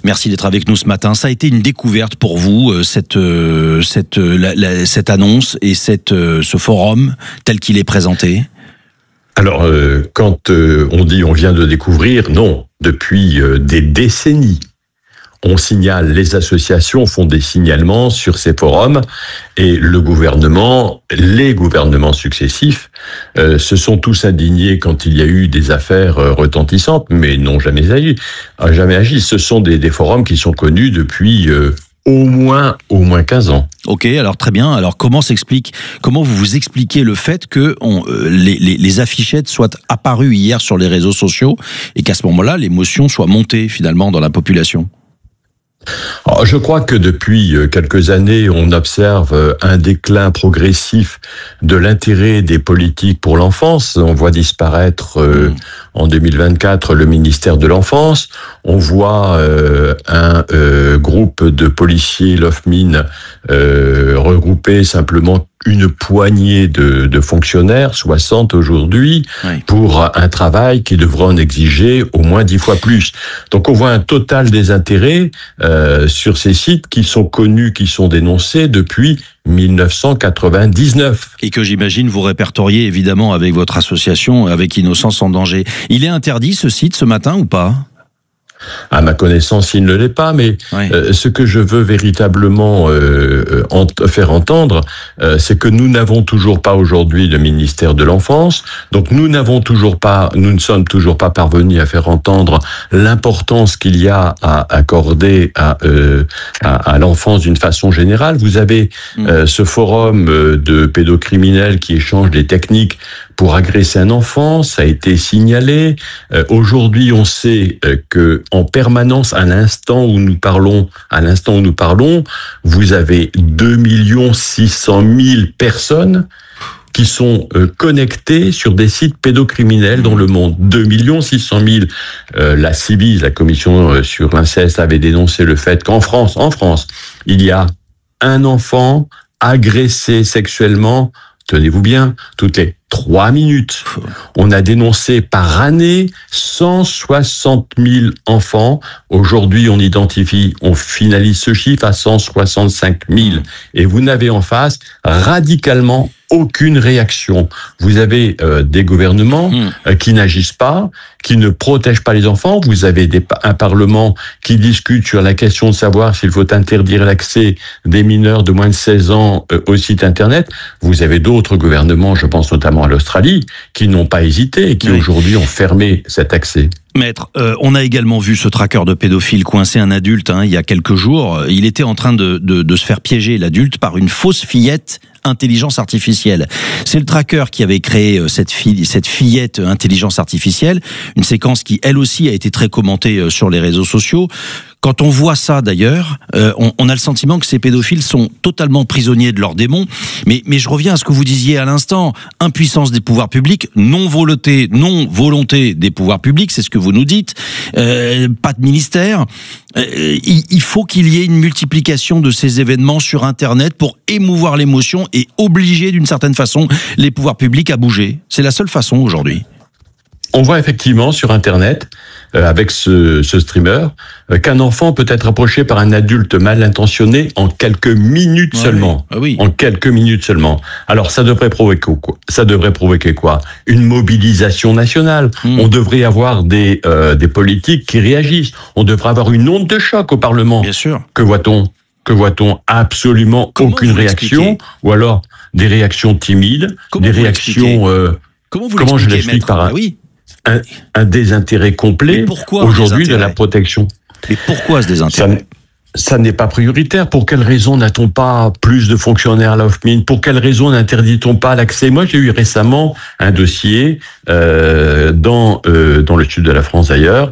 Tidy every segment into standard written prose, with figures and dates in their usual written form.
Merci d'être avec nous ce matin. Ça a été une découverte pour vous, cette annonce et ce forum tel qu'il est présenté? Alors, quand on dit on vient de découvrir, non, depuis des décennies. On signale, les associations font des signalements sur ces forums et le gouvernement, les gouvernements successifs se sont tous indignés quand il y a eu des affaires retentissantes, mais n'ont jamais agi. Ce sont des forums qui sont connus depuis au moins 15 ans. Ok, alors très bien. Alors comment vous vous expliquez le fait que les affichettes soient apparues hier sur les réseaux sociaux et qu'à ce moment-là, l'émotion soit montée finalement dans la population? Alors, je crois que depuis quelques années, on observe un déclin progressif de l'intérêt des politiques pour l'enfance. On voit disparaître en 2024 le ministère de l'Enfance. On voit un groupe de policiers LOFMIN regrouper simplement une poignée de fonctionnaires, 60 aujourd'hui, oui, pour un travail qui devrait en exiger au moins 10 fois plus. Donc on voit un total désintérêt sur ces sites qui sont connus, qui sont dénoncés depuis 1999. Et que j'imagine vous répertoriez évidemment avec votre association, avec Innocence en danger. Il est interdit ce site ce matin ou pas ? À ma connaissance, il ne l'est pas, mais oui, ce que je veux véritablement faire entendre, c'est que nous n'avons toujours pas aujourd'hui le ministère de l'Enfance, donc nous ne sommes toujours pas parvenus à faire entendre l'importance qu'il y a à accorder à l'enfance d'une façon générale. Vous avez ce forum de pédocriminels qui échangent des techniques pour agresser un enfant, ça a été signalé. Aujourd'hui, on sait que en permanence, à l'instant où nous parlons, vous avez 2 600 000 personnes qui sont connectées sur des sites pédocriminels dans le monde. 2 600 000. La CIVIS, la commission sur l'inceste, avait dénoncé le fait qu'en France, il y a un enfant agressé sexuellement, tenez-vous bien, toutes les 3 minutes. On a dénoncé par année 160 000 enfants. Aujourd'hui, on finalise ce chiffre à 165 000. Et vous n'avez en face radicalement aucune réaction. Vous avez des gouvernements qui n'agissent pas, qui ne protègent pas les enfants. Vous avez un Parlement qui discute sur la question de savoir s'il faut interdire l'accès des mineurs de moins de 16 ans au site Internet. Vous avez d'autres gouvernements, je pense notamment à l'Australie, qui n'ont pas hésité et qui aujourd'hui ont fermé cet accès. Maître, on a également vu ce traqueur de pédophile coincer un adulte il y a quelques jours. Il était en train de se faire piéger, l'adulte, par une fausse fillette intelligence artificielle. C'est le traqueur qui avait créé cette fillette intelligence artificielle, une séquence qui, elle aussi, a été très commentée sur les réseaux sociaux. Quand on voit ça, d'ailleurs, on a le sentiment que ces pédophiles sont totalement prisonniers de leurs démons. Mais je reviens à ce que vous disiez à l'instant. Impuissance des pouvoirs publics, non-volonté des pouvoirs publics, c'est ce que vous nous dites. Pas de ministère. Il faut qu'il y ait une multiplication de ces événements sur Internet pour émouvoir l'émotion et obliger, d'une certaine façon, les pouvoirs publics à bouger. C'est la seule façon aujourd'hui. On voit effectivement sur Internet, avec ce streamer, qu'un enfant peut être approché par un adulte mal intentionné en quelques minutes seulement. Ah oui. En quelques minutes seulement. Alors ça devrait provoquer quoi ? Une mobilisation nationale. On devrait avoir des politiques qui réagissent. On devrait avoir une onde de choc au Parlement. Bien sûr. Que voit-on ? Absolument aucune réaction, ou alors des réactions timides, des réactions. Comment je l'explique par un désintérêt complet aujourd'hui de la protection. Mais pourquoi ce désintérêt ? Ça n'est pas prioritaire. Pour quelle raison n'a-t-on pas plus de fonctionnaires à l'OFMIN ? Pour quelle raison n'interdit-on pas l'accès ? Moi, j'ai eu récemment un dossier dans le sud de la France d'ailleurs,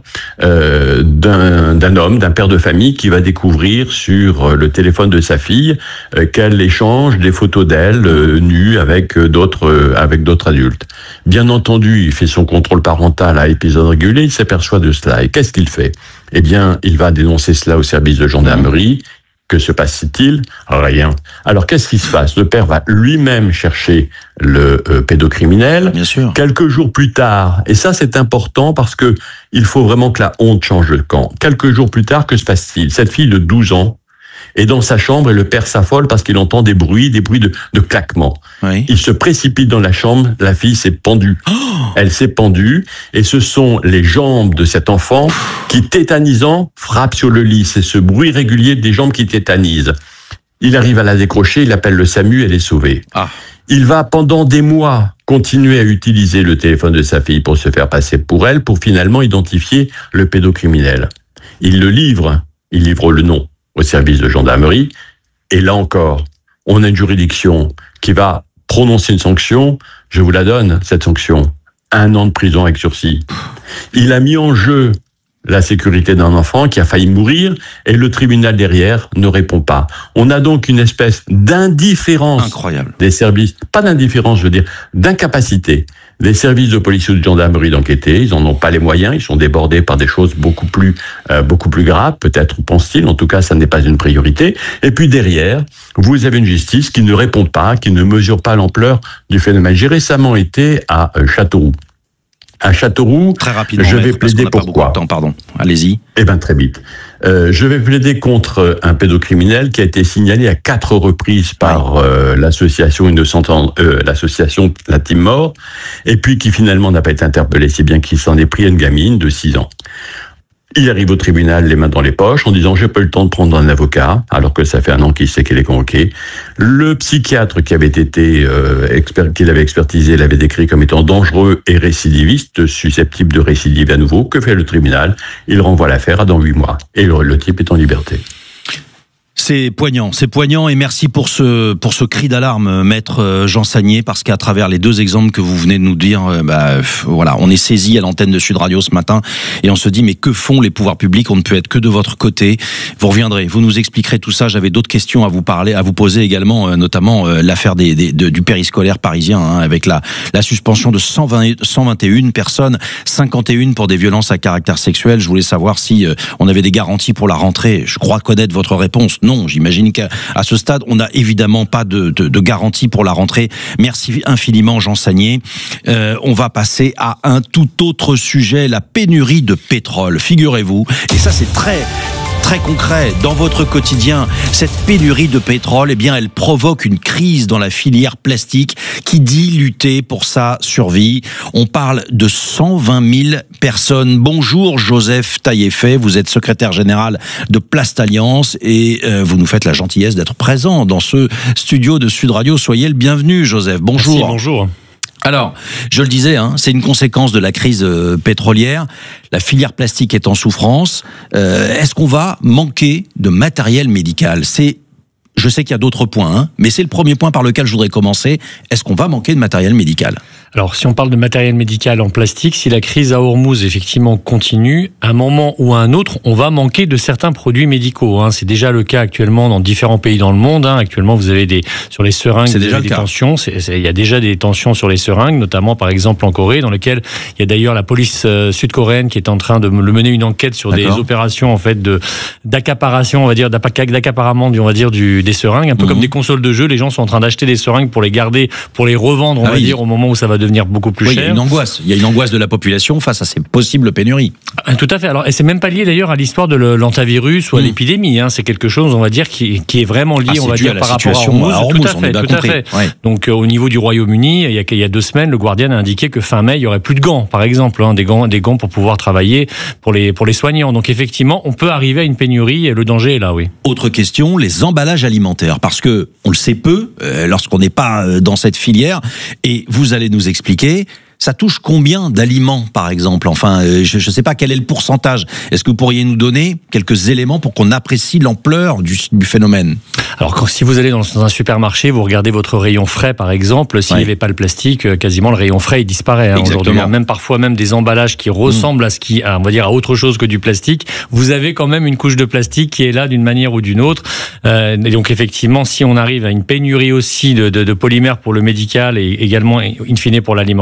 d'un père de famille qui va découvrir sur le téléphone de sa fille qu'elle échange des photos d'elle nue avec d'autres adultes. Bien entendu, il fait son contrôle parental à épisode régulier, il s'aperçoit de cela. Et qu'est-ce qu'il fait ? Eh bien, il va dénoncer cela au service de gendarmerie. Que se passe-t-il? Rien. Alors qu'est-ce qui se passe? Le père va lui-même chercher le pédocriminel. Bien sûr. Quelques jours plus tard, et ça c'est important parce que il faut vraiment que la honte change de camp. Quelques jours plus tard, que se passe-t-il? Cette fille de 12 ans est dans sa chambre et le père s'affole parce qu'il entend des bruits de claquements. Oui. Il se précipite dans la chambre, la fille s'est pendue. Elle s'est pendue et ce sont les jambes de cet enfant qui, tétanisant, frappent sur le lit. C'est ce bruit régulier des jambes qui tétanisent. Il arrive à la décrocher, il appelle le SAMU, elle est sauvée. Il va pendant des mois continuer à utiliser le téléphone de sa fille pour se faire passer pour elle, pour finalement identifier le pédocriminel. Il livre le nom au service de gendarmerie, et là encore, on a une juridiction qui va prononcer une sanction. Je vous la donne, cette sanction. 1 an de prison avec sursis. Il a mis en jeu la sécurité d'un enfant qui a failli mourir, et le tribunal derrière ne répond pas. On a donc une espèce d'indifférence. Incroyable. Des services, pas d'indifférence, je veux dire, d'incapacité des services de police ou de gendarmerie d'enquêter. Ils n'en ont pas les moyens, ils sont débordés par des choses beaucoup plus graves, peut-être pense-t-il, en tout cas ça n'est pas une priorité. Et puis derrière, vous avez une justice qui ne répond pas, qui ne mesure pas l'ampleur du phénomène. J'ai récemment été à Châteauroux. À Châteauroux, très rapidement, je vais plaider pourquoi. Pardon, allez-y. Eh bien, très vite. Je vais plaider contre un pédocriminel qui a été signalé à 4 reprises par l'association l'association La Team Mort, et puis qui finalement n'a pas été interpellé, si bien qu'il s'en est pris à une gamine de 6 ans. Il arrive au tribunal les mains dans les poches en disant « j'ai pas eu le temps de prendre un avocat », alors que ça fait 1 an qu'il sait qu'il est convoqué. Le psychiatre qui avait été qu'il avait expertisé l'avait décrit comme étant dangereux et récidiviste, susceptible de récidive à nouveau. Que fait le tribunal? Il renvoie l'affaire à dans 8 mois. Et le type est en liberté. C'est poignant et merci pour ce cri d'alarme, maître Jean Sagnier, parce qu'à travers les 2 exemples que vous venez de nous dire, voilà, on est saisi à l'antenne de Sud Radio ce matin et on se dit mais que font les pouvoirs publics? On ne peut être que de votre côté. Vous reviendrez, vous nous expliquerez tout ça. J'avais d'autres questions à vous poser également, notamment l'affaire du périscolaire parisien, avec la suspension de 121 personnes, 51 pour des violences à caractère sexuel. Je voulais savoir si on avait des garanties pour la rentrée. Je crois connaître votre réponse. Non, j'imagine qu'à ce stade, on n'a évidemment pas de garantie pour la rentrée. Merci infiniment, Jean Sagnier. On va passer à un tout autre sujet, la pénurie de pétrole. Figurez-vous, et ça c'est très concret dans votre quotidien, cette pénurie de pétrole, eh bien, elle provoque une crise dans la filière plastique qui dit lutter pour sa survie. On parle de 120 000 personnes. Bonjour Joseph Taillefer, vous êtes secrétaire général de Plastalliance et vous nous faites la gentillesse d'être présent dans ce studio de Sud Radio. Soyez le bienvenu, Joseph. Bonjour. Merci, bonjour. Alors, je le disais, c'est une conséquence de la crise pétrolière. La filière plastique est en souffrance. Est-ce qu'on va manquer de matériel médical? Je sais qu'il y a d'autres points, mais c'est le premier point par lequel je voudrais commencer. Est-ce qu'on va manquer de matériel médical? Alors, si on parle de matériel médical en plastique, si la crise à Hormuz effectivement continue, à un moment ou à un autre, on va manquer de certains produits médicaux. C'est déjà le cas actuellement dans différents pays dans le monde. Actuellement, vous avez sur les seringues, c'est déjà des tensions. Il y a déjà des tensions sur les seringues, notamment par exemple en Corée, dans lequel il y a d'ailleurs la police sud-coréenne qui est en train de mener une enquête sur des opérations en fait d'accaparation, on va dire, d'accaparement, on va dire des seringues, un peu comme des consoles de jeux. Les gens sont en train d'acheter des seringues pour les garder, pour les revendre, on va dire, au moment où ça va devenir beaucoup plus cher. Il y a une angoisse. Il y a une angoisse de la population face à ces possibles pénuries. Tout à fait. Alors, et c'est même pas lié d'ailleurs à l'histoire de l'antivirus ou à l'épidémie. C'est quelque chose, on va dire, qui est vraiment lié, on va dire, par rapport à Hormuz. Tout à fait. Ouais. Donc, au niveau du Royaume-Uni, il y a 2 semaines, le Guardian a indiqué que fin mai, il y aurait plus de gants, par exemple, des gants pour pouvoir travailler pour les soignants. Donc, effectivement, on peut arriver à une pénurie et le danger est là, oui. Autre question, les emballages alimentaires, parce que on le sait peu lorsqu'on n'est pas dans cette filière, et vous allez nous expliquer. Ça touche combien d'aliments, par exemple? Enfin, je ne sais pas quel est le pourcentage. Est-ce que vous pourriez nous donner quelques éléments pour qu'on apprécie l'ampleur du phénomène? Alors, si vous allez dans un supermarché, vous regardez votre rayon frais, par exemple, s'il n'y avait pas le plastique, quasiment le rayon frais, il disparaît. Aujourd'hui, même parfois, même des emballages qui ressemblent on va dire, à autre chose que du plastique, vous avez quand même une couche de plastique qui est là d'une manière ou d'une autre. Et donc, effectivement, si on arrive à une pénurie aussi de polymères pour le médical et également, in fine, pour l'alimentaire,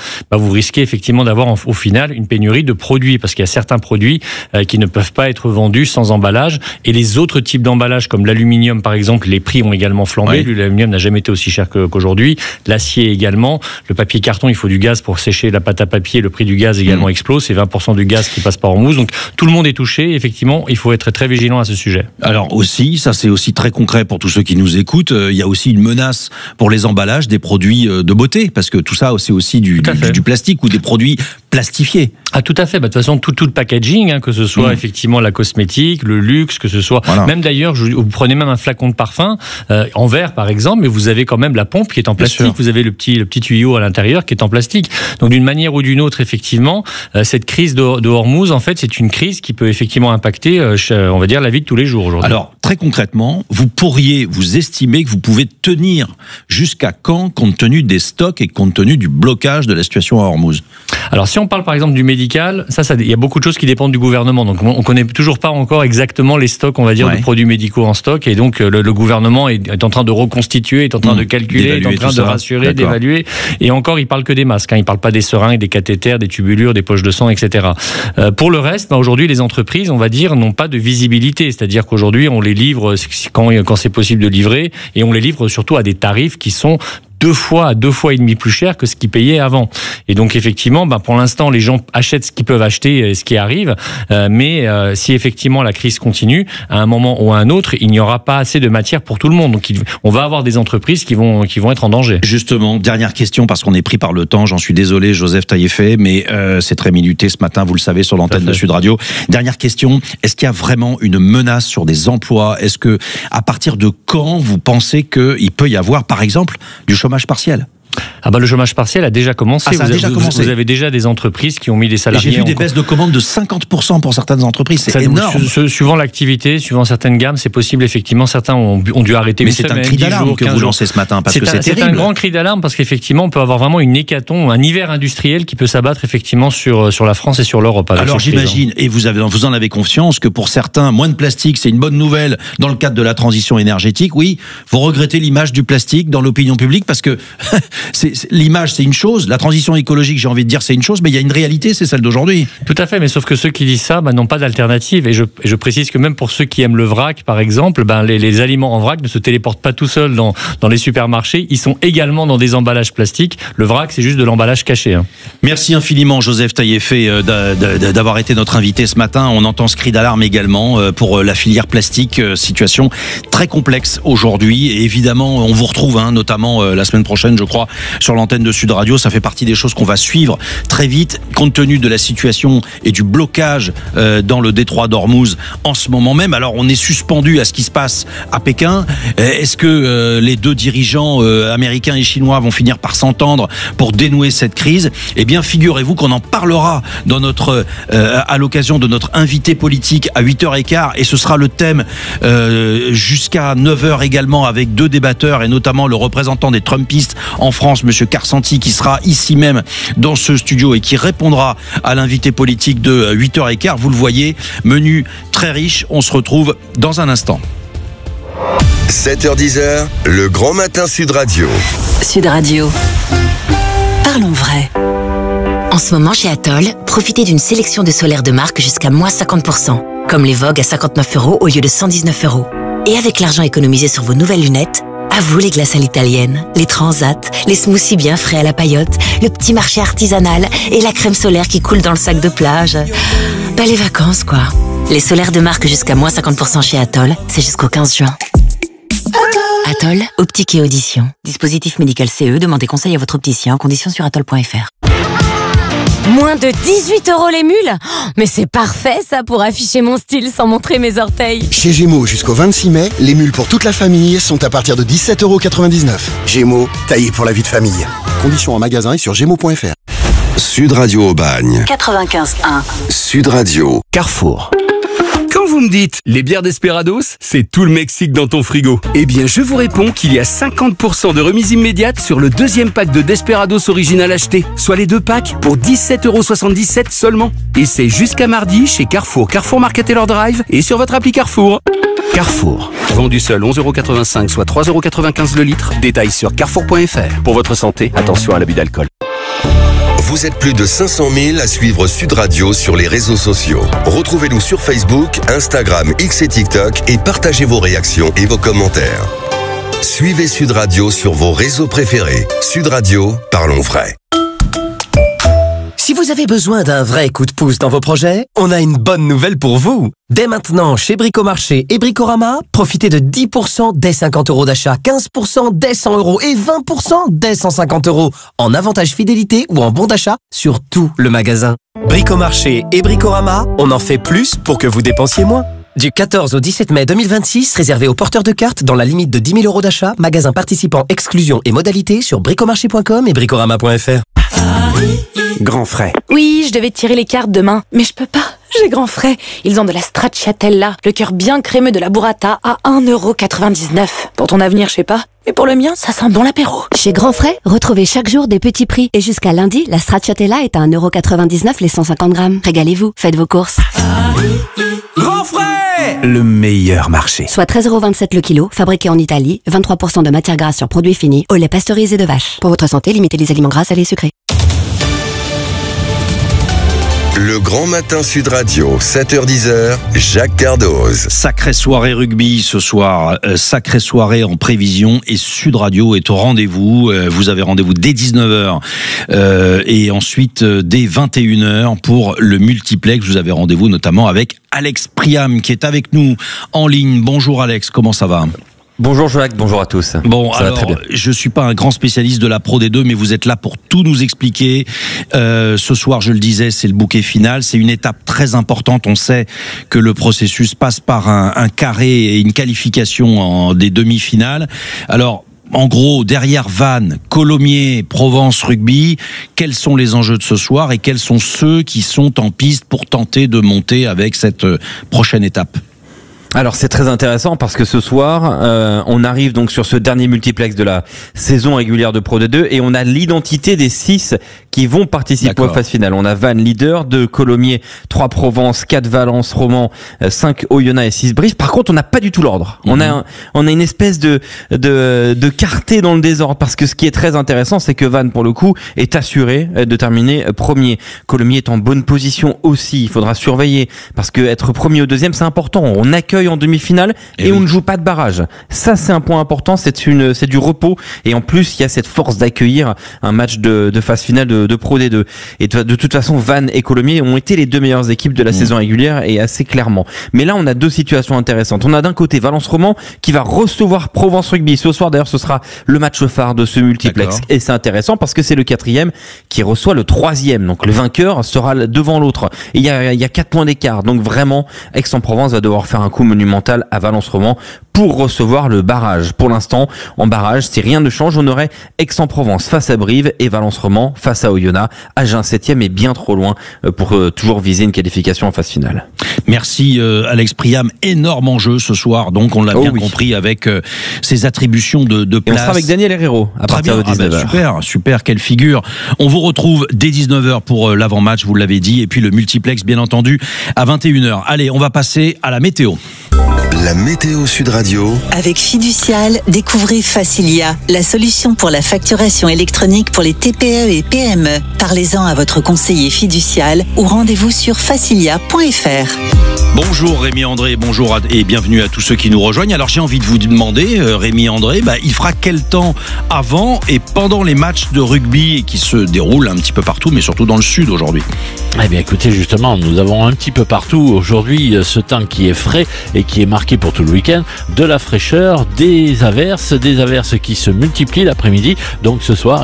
vous risquez effectivement d'avoir au final une pénurie de produits, parce qu'il y a certains produits qui ne peuvent pas être vendus sans emballage, et les autres types d'emballage comme l'aluminium par exemple, les prix ont également flambé. Oui. L'aluminium n'a jamais été aussi cher qu'aujourd'hui, l'acier également, le papier carton, il faut du gaz pour sécher la pâte à papier, le prix du gaz également explose, c'est 20% du gaz qui passe par Hormuz, donc tout le monde est touché. Effectivement, il faut être très vigilant à ce sujet. Alors aussi, ça c'est aussi très concret pour tous ceux qui nous écoutent, il y a aussi une menace pour les emballages des produits de beauté, parce que tout ça c'est aussi du plastique ou des produits plastifiés. Ah, tout à fait. De toute façon, tout le packaging, que ce soit effectivement la cosmétique, le luxe, que ce soit même d'ailleurs, vous prenez même un flacon de parfum en verre par exemple, mais vous avez quand même la pompe qui est en plastique. Vous avez le petit tuyau à l'intérieur qui est en plastique. Donc d'une manière ou d'une autre, effectivement, cette crise de Hormuz, en fait, c'est une crise qui peut effectivement impacter, on va dire, la vie de tous les jours aujourd'hui. Alors très concrètement, vous estimez que vous pouvez tenir jusqu'à quand, compte tenu des stocks et compte tenu du blocage de la situation à Hormuz? Alors si on parle par exemple du médical, il y a beaucoup de choses qui dépendent du gouvernement. Donc on connaît toujours pas encore exactement les stocks, on va dire, de produits médicaux en stock. Et donc le gouvernement est en train de reconstituer, est en train de calculer, est en train de rassurer, d'évaluer. Et encore, il parle que des masques. Il parle pas des seringues, des cathéters, des tubulures, des poches de sang, etc. Pour le reste, aujourd'hui, les entreprises, on va dire, n'ont pas de visibilité. C'est-à-dire qu'aujourd'hui, on les livre quand c'est possible de livrer, et on les livre surtout à des tarifs qui sont 2 fois et demi plus cher que ce qu'ils payaient avant. Et donc effectivement, pour l'instant, les gens achètent ce qu'ils peuvent acheter, ce qui arrive. Mais si effectivement la crise continue, à un moment ou à un autre, il n'y aura pas assez de matière pour tout le monde. Donc on va avoir des entreprises qui vont être en danger. Justement, dernière question, parce qu'on est pris par le temps. J'en suis désolé, Joseph Taillefer, mais c'est très minuté ce matin, vous le savez, sur l'antenne de Sud Radio. Dernière question, est-ce qu'il y a vraiment une menace sur des emplois? Est-ce que, à partir de quand vous pensez qu'il peut y avoir, par exemple, du chômage partiel? Le chômage partiel a déjà commencé. Vous avez déjà des entreprises qui ont mis des salariés. Et j'ai vu des baisses de commandes de 50% pour certaines entreprises. C'est énorme. Suivant l'activité, suivant certaines gammes, c'est possible. Effectivement, certains ont dû arrêter. Mais c'est un cri d'alarme que vous lancez ce matin, parce que c'est terrible. C'est un grand cri d'alarme, parce qu'effectivement, on peut avoir vraiment une hécatombe, un hiver industriel qui peut s'abattre effectivement sur la France et sur l'Europe. Alors j'imagine, et vous en avez conscience, que pour certains, moins de plastique, c'est une bonne nouvelle dans le cadre de la transition énergétique. Oui, vous regrettez l'image du plastique dans l'opinion publique, parce que l'image, c'est une chose, la transition écologique, j'ai envie de dire, c'est une chose, mais il y a une réalité, c'est celle d'aujourd'hui. Tout à fait, mais sauf que ceux qui disent ça n'ont pas d'alternative. Et je précise que même pour ceux qui aiment le vrac, par exemple, les aliments en vrac ne se téléportent pas tout seuls dans les supermarchés, ils sont également dans des emballages plastiques. Le vrac, c'est juste de l'emballage caché. Merci infiniment, Joseph Taillefer, d'avoir été notre invité ce matin. On entend ce cri d'alarme également pour la filière plastique, situation très complexe aujourd'hui. Et évidemment, on vous retrouve notamment la semaine prochaine, je crois, sur l'antenne de Sud Radio. Ça fait partie des choses qu'on va suivre très vite, compte tenu de la situation et du blocage dans le détroit d'Ormuz en ce moment même. Alors on est suspendu à ce qui se passe à Pékin. Est-ce que les deux dirigeants américains et chinois vont finir par s'entendre pour dénouer cette crise? Eh bien, figurez-vous qu'on en parlera dans à l'occasion de notre invité politique à 8h15, et ce sera le thème jusqu'à 9h également, avec 2 débatteurs, et notamment le représentant des Trumpistes en France, Monsieur Karsanti, qui sera ici même dans ce studio et qui répondra à l'invité politique de 8h15. Vous le voyez, menu très riche. On se retrouve dans un instant. 7h-10h, le grand matin Sud Radio. Sud Radio. Parlons vrai. En ce moment, chez Atoll, profitez d'une sélection de solaires de marque jusqu'à moins 50%. Comme les Vogue à 59 € au lieu de 119 €. Et avec l'argent économisé sur vos nouvelles lunettes, à vous les glaces à l'italienne, les transats, les smoothies bien frais à la paillote, le petit marché artisanal et la crème solaire qui coule dans le sac de plage. Les vacances, quoi. Les solaires de marque jusqu'à moins 50% chez Atoll, c'est jusqu'au 15 juin. Atoll, optique et audition. Dispositif médical CE, demandez conseil à votre opticien en conditions sur atoll.fr. Moins de 18 € les mules? Mais c'est parfait ça pour afficher mon style sans montrer mes orteils. Chez Gémeaux, jusqu'au 26 mai, les mules pour toute la famille sont à partir de 17,99 €. Gémeaux, taillé pour la vie de famille. Conditions en magasin et sur gémeaux.fr. Sud Radio Aubagne. 95.1. Sud Radio. Carrefour. Quand vous me dites les bières Desperados, c'est tout le Mexique dans ton frigo. Eh bien, je vous réponds qu'il y a 50% de remise immédiate sur le 2e pack de Desperados original acheté, soit les 2 packs pour 17,77 € seulement. Et c'est jusqu'à mardi chez Carrefour, Carrefour Market et leur Drive et sur votre appli Carrefour. Carrefour. Vendu seul 11,85 €, soit 3,95 € le litre. Détails sur carrefour.fr. Pour votre santé, attention à l'abus d'alcool. vous êtes plus de 500 000 à suivre Sud Radio sur les réseaux sociaux. Retrouvez-nous sur Facebook, Instagram, X et TikTok et partagez vos réactions et vos commentaires. Suivez Sud Radio sur vos réseaux préférés. Sud Radio, parlons vrai. Si vous avez besoin d'un vrai coup de pouce dans vos projets, on a une bonne nouvelle pour vous. Dès maintenant, chez Bricomarché et Bricorama, profitez de 10% dès 50 € d'achat, 15% dès 100 € et 20% dès 150 € en avantage fidélité ou en bon d'achat sur tout le magasin. Bricomarché et Bricorama, on en fait plus pour que vous dépensiez moins. Du 14 au 17 mai 2026, réservé aux porteurs de cartes dans la limite de 10 000 € d'achat, magasin participant, exclusion et modalités sur bricomarché.com et bricorama.fr. Grand frais. Oui, je devais tirer les cartes demain, mais je peux pas. J'ai grand frais. Ils ont de la stracciatella, le cœur bien crémeux de la burrata à 1,99 €. Pour ton avenir, je sais pas. Mais pour le mien, ça sent bon l'apéro. Chez Grand Frais, retrouvez chaque jour des petits prix. Et jusqu'à lundi, la stracciatella est à 1,99 € les 150 grammes. Régalez-vous, faites vos courses. Grand frais, le meilleur marché. Soit 13,27 € le kilo, fabriqué en Italie, 23% de matière grasse sur produits finis, au lait pasteurisé de vache. Pour votre santé, limitez les aliments gras, salés et sucrés. Le Grand Matin Sud Radio, 7h-10h, Jacques Cardoz. Sacrée soirée rugby ce soir, sacrée soirée en prévision et Sud Radio est au rendez-vous. Vous avez rendez-vous dès 19h et ensuite dès 21h pour le multiplex. Vous avez rendez-vous notamment avec Alex Priam qui est avec nous en ligne. Bonjour Alex, comment ça va ? Bonjour Jacques, bonjour à tous. Bon, alors, je suis pas un grand spécialiste de la Pro D2, mais vous êtes là pour tout nous expliquer. Ce soir, je le disais, c'est le bouquet final. C'est une étape très importante. On sait que le processus passe par un carré et une qualification des demi-finales. Alors, en gros, derrière Vannes, Colomiers, Provence Rugby, quels sont les enjeux de ce soir et quels sont ceux qui sont en piste pour tenter de monter avec cette prochaine étape ? Alors c'est très intéressant parce que ce soir, on arrive donc sur ce dernier multiplex de la saison régulière de Pro D2 et on a l'identité des 6 qui vont participer aux phases finales. On a Vannes leader, 2 Colomiers, 3 Provence, 4 Valence, Romans, 5 Oyonnax et 6 Brive. Par contre, on n'a pas du tout l'ordre. On a une espèce de quarté dans le désordre parce que ce qui est très intéressant, c'est que Vannes pour le coup est assuré de terminer premier. Colomiers est en bonne position aussi. Il faudra surveiller parce que être premier ou deuxième, c'est important. On accueille en demi-finale et on ne joue pas de barrage. Ça, c'est un point important. C'est du repos et en plus, il y a cette force d'accueillir un match de phase finale de Pro D2. Et de toute façon, Vannes et Colomiers ont été les 2 meilleures équipes de la saison régulière et assez clairement. Mais là, on a 2 situations intéressantes. On a d'un côté Valence Romans qui va recevoir Provence Rugby. Ce soir, d'ailleurs, ce sera le match phare de ce multiplex. D'accord. Et c'est intéressant parce que c'est le 4e qui reçoit le 3e. Donc le vainqueur sera devant l'autre. Et il y a 4 points d'écart. Donc vraiment, Aix-en-Provence va devoir faire un coup monumental à Valence Romans pour recevoir le barrage. Pour l'instant, en barrage, si rien ne change, on aurait Aix-en-Provence face à Brive et Valence Romans face à Oyonnax. Agen 7e est bien trop loin pour toujours viser une qualification en phase finale. Merci Alex Priam. Énorme enjeu ce soir, donc on l'a bien compris avec ses attributions de place. Et on sera avec Daniel Herrero à partir de 19h. Super, quelle figure. On vous retrouve dès 19h pour l'avant-match, vous l'avez dit, et puis le multiplex bien entendu à 21h. Allez, on va passer à la météo. La météo Sud Radio. Avec Fiducial, découvrez Facilia, la solution pour la facturation électronique pour les TPE et PME. Parlez-en à votre conseiller Fiducial ou rendez-vous sur facilia.fr. Bonjour Rémi André, bonjour et bienvenue à tous ceux qui nous rejoignent. Alors j'ai envie de vous demander, Rémi André, il fera quel temps avant et pendant les matchs de rugby qui se déroulent un petit peu partout, mais surtout dans le sud aujourd'hui? Eh bien écoutez, justement, nous avons un petit peu partout aujourd'hui ce temps qui est frais et qui est marqué pour tout le week-end, de la fraîcheur, des averses qui se multiplient l'après-midi. Donc ce soir,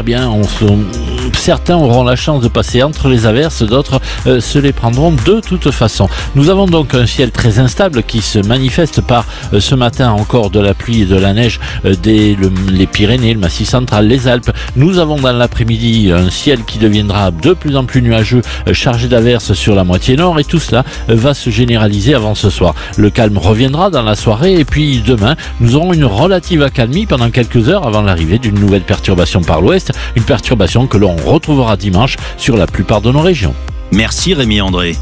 certains auront la chance de passer entre les averses, d'autres se les prendront de toute façon. Nous avons donc un ciel très instable qui se manifeste par ce matin encore de la pluie et de la neige les Pyrénées, le Massif central, les Alpes. Nous avons dans l'après-midi un ciel qui deviendra de plus en plus nuageux, chargé d'averses sur la moitié nord, et tout cela va se généraliser avant ce soir. Le calme reviendra dans la soirée et puis demain, nous aurons une relative accalmie pendant quelques heures avant l'arrivée d'une nouvelle perturbation par l'ouest, une perturbation que l'on retrouvera dimanche sur la plupart de nos régions. Merci Rémi André.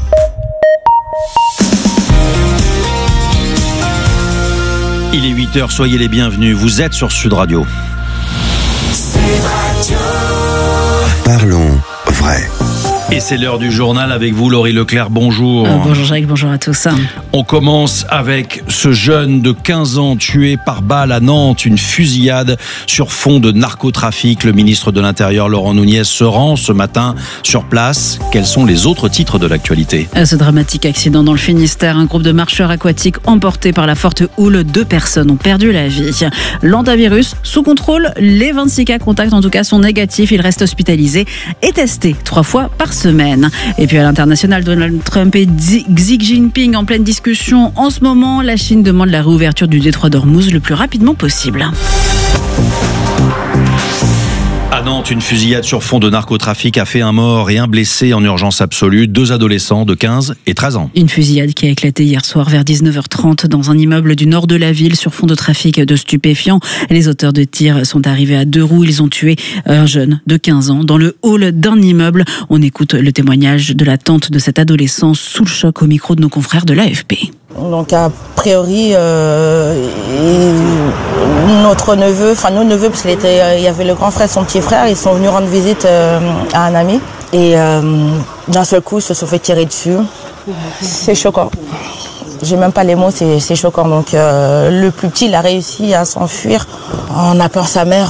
Il est 8h, soyez les bienvenus, vous êtes sur Sud Radio. Parlons vrai. Et c'est l'heure du journal avec vous, Laurie Leclerc. Bonjour. Bonjour Jacques, bonjour à tous. On commence avec ce jeune de 15 ans tué par balle à Nantes, une fusillade sur fond de narcotrafic. Le ministre de l'Intérieur, Laurent Nunez, se rend ce matin sur place. Quels sont les autres titres de l'actualité ? Ce dramatique accident dans le Finistère, un groupe de marcheurs aquatiques emporté par la forte houle, 2 personnes ont perdu la vie. L'antivirus sous contrôle, les 26 cas contacts en tout cas sont négatifs. Il reste hospitalisé et testé 3 fois par semaine. Et puis à l'international, Donald Trump et Xi Jinping en pleine discussion. En ce moment, la Chine demande la réouverture du détroit d'Ormuz le plus rapidement possible. À Nantes, une fusillade sur fond de narcotrafic a fait un mort et un blessé en urgence absolue, 2 adolescents de 15 et 13 ans. Une fusillade qui a éclaté hier soir vers 19h30 dans un immeuble du nord de la ville sur fond de trafic de stupéfiants. Les auteurs de tirs sont arrivés à 2 roues. Ils ont tué un jeune de 15 ans dans le hall d'un immeuble. On écoute le témoignage de la tante de cet adolescent sous le choc au micro de nos confrères de l'AFP. Donc a priori, notre neveu, enfin nos neveux, parce qu'il y avait le grand frère et son petit frère, ils sont venus rendre visite à un ami et d'un seul coup ils se sont fait tirer dessus. C'est choquant. J'ai même pas les mots, c'est choquant. Donc le plus petit, il a réussi à s'enfuir en appelant sa mère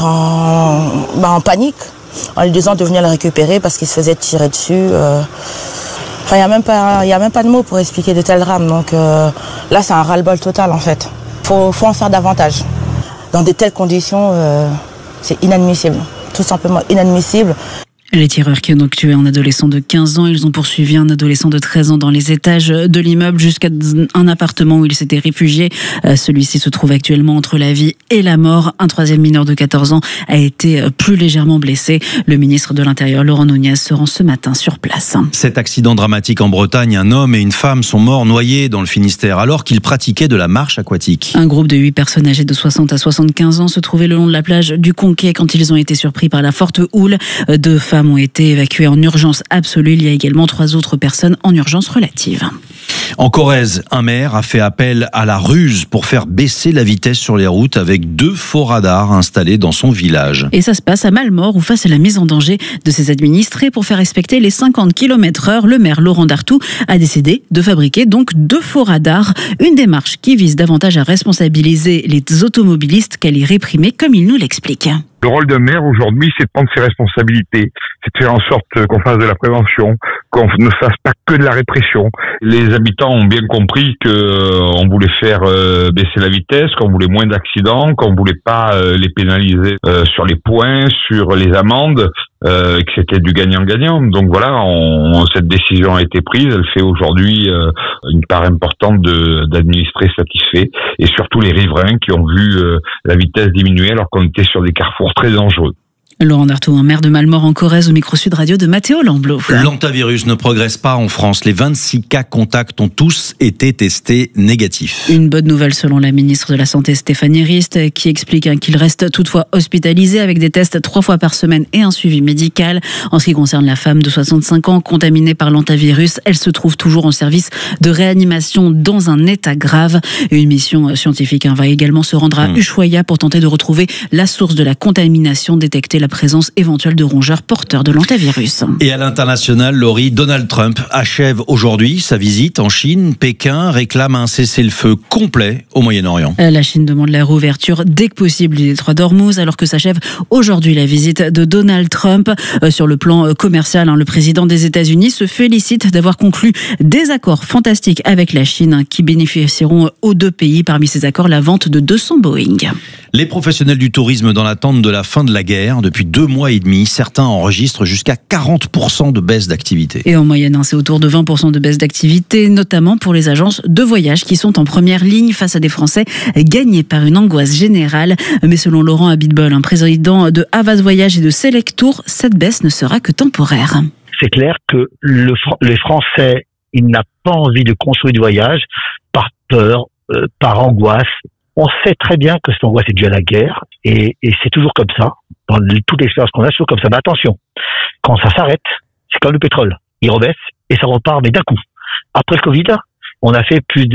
en panique, en lui disant de venir le récupérer parce qu'il se faisait tirer dessus. Enfin, il y a même pas de mots pour expliquer de tels drames. Donc là, c'est un ras-le-bol total en fait. Faut en faire davantage. Dans de telles conditions, c'est inadmissible. Tout simplement inadmissible. Les tireurs qui ont donc tué un adolescent de 15 ans, ils ont poursuivi un adolescent de 13 ans dans les étages de l'immeuble jusqu'à un appartement où il s'était réfugié. Celui-ci se trouve actuellement entre la vie et la mort. Un 3e mineur de 14 ans a été plus légèrement blessé. Le ministre de l'Intérieur, Laurent Nunez, se rend ce matin sur place. Cet accident dramatique en Bretagne, un homme et une femme sont morts noyés dans le Finistère alors qu'ils pratiquaient de la marche aquatique. Un groupe de 8 personnes âgées de 60 à 75 ans se trouvait le long de la plage du Conquet quand ils ont été surpris par la forte houle. 2 femmes ont été évacuées en urgence absolue. Il y a également 3 autres personnes en urgence relative. En Corrèze, un maire a fait appel à la ruse pour faire baisser la vitesse sur les routes avec 2 faux radars installés dans son village. Et ça se passe à Malmort où face à la mise en danger de ses administrés pour faire respecter les 50 km/h, le maire Laurent Dartout a décidé de fabriquer donc 2 faux radars. Une démarche qui vise davantage à responsabiliser les automobilistes qu'à les réprimer comme il nous l'explique. Le rôle d'un maire aujourd'hui, c'est de prendre ses responsabilités, c'est de faire en sorte qu'on fasse de la prévention, qu'on ne fasse pas que de la répression. Les habitants ont bien compris qu'on voulait faire baisser la vitesse, qu'on voulait moins d'accidents, qu'on voulait pas les pénaliser sur les points, sur les amendes, et que c'était du gagnant-gagnant. Donc voilà, cette décision a été prise. Elle fait aujourd'hui une part importante d'administrés satisfaits et surtout les riverains qui ont vu la vitesse diminuer alors qu'on était sur des carrefours très dangereux. Laurent Dartout, maire de Malmort en Corrèze, au micro Sud Radio de Mathéo Lamblot. L'antivirus ne progresse pas en France. Les 26 cas contacts ont tous été testés négatifs. Une bonne nouvelle selon la ministre de la Santé Stéphanie Rist, qui explique qu'il reste toutefois hospitalisé avec des tests 3 fois par semaine et un suivi médical. En ce qui concerne la femme de 65 ans contaminée par l'antivirus, elle se trouve toujours en service de réanimation dans un état grave. Une mission scientifique va également se rendre à Ushuaïa pour tenter de retrouver la source de la contamination, détecter la présence éventuelle de rongeurs porteurs de l'antivirus. Et à l'international, Laurie, Donald Trump achève aujourd'hui sa visite en Chine. Pékin réclame un cessez-le-feu complet au Moyen-Orient. La Chine demande la réouverture dès que possible du détroit d'Ormuz, alors que s'achève aujourd'hui la visite de Donald Trump. Sur le plan commercial, le président des États-Unis se félicite d'avoir conclu des accords fantastiques avec la Chine qui bénéficieront aux 2 pays. Parmi ces accords, la vente de 200 Boeing. Les professionnels du tourisme dans l'attente de la fin de la guerre. Depuis 2 mois et demi, certains enregistrent jusqu'à 40% de baisse d'activité. Et en moyenne, c'est autour de 20% de baisse d'activité, notamment pour les agences de voyage qui sont en première ligne face à des Français gagnés par une angoisse générale. Mais selon Laurent Abitbol, un président de Havas Voyage et de Select Tour, cette baisse ne sera que temporaire. C'est clair que les Français, ils n'ont pas envie de construire du voyage par peur, par angoisse. On sait très bien que cette angoisse est due à la guerre et c'est toujours comme ça. Dans toute l'expérience qu'on a, c'est toujours comme ça. Mais attention, quand ça s'arrête, c'est comme le pétrole. Il rebaisse et ça repart, mais d'un coup. Après le Covid, on a fait plus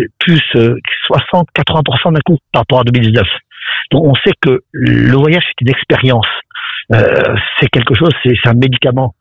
60-80% d'un coup par rapport à 2019. Donc on sait que le voyage, c'est une expérience. C'est quelque chose, c'est un médicament.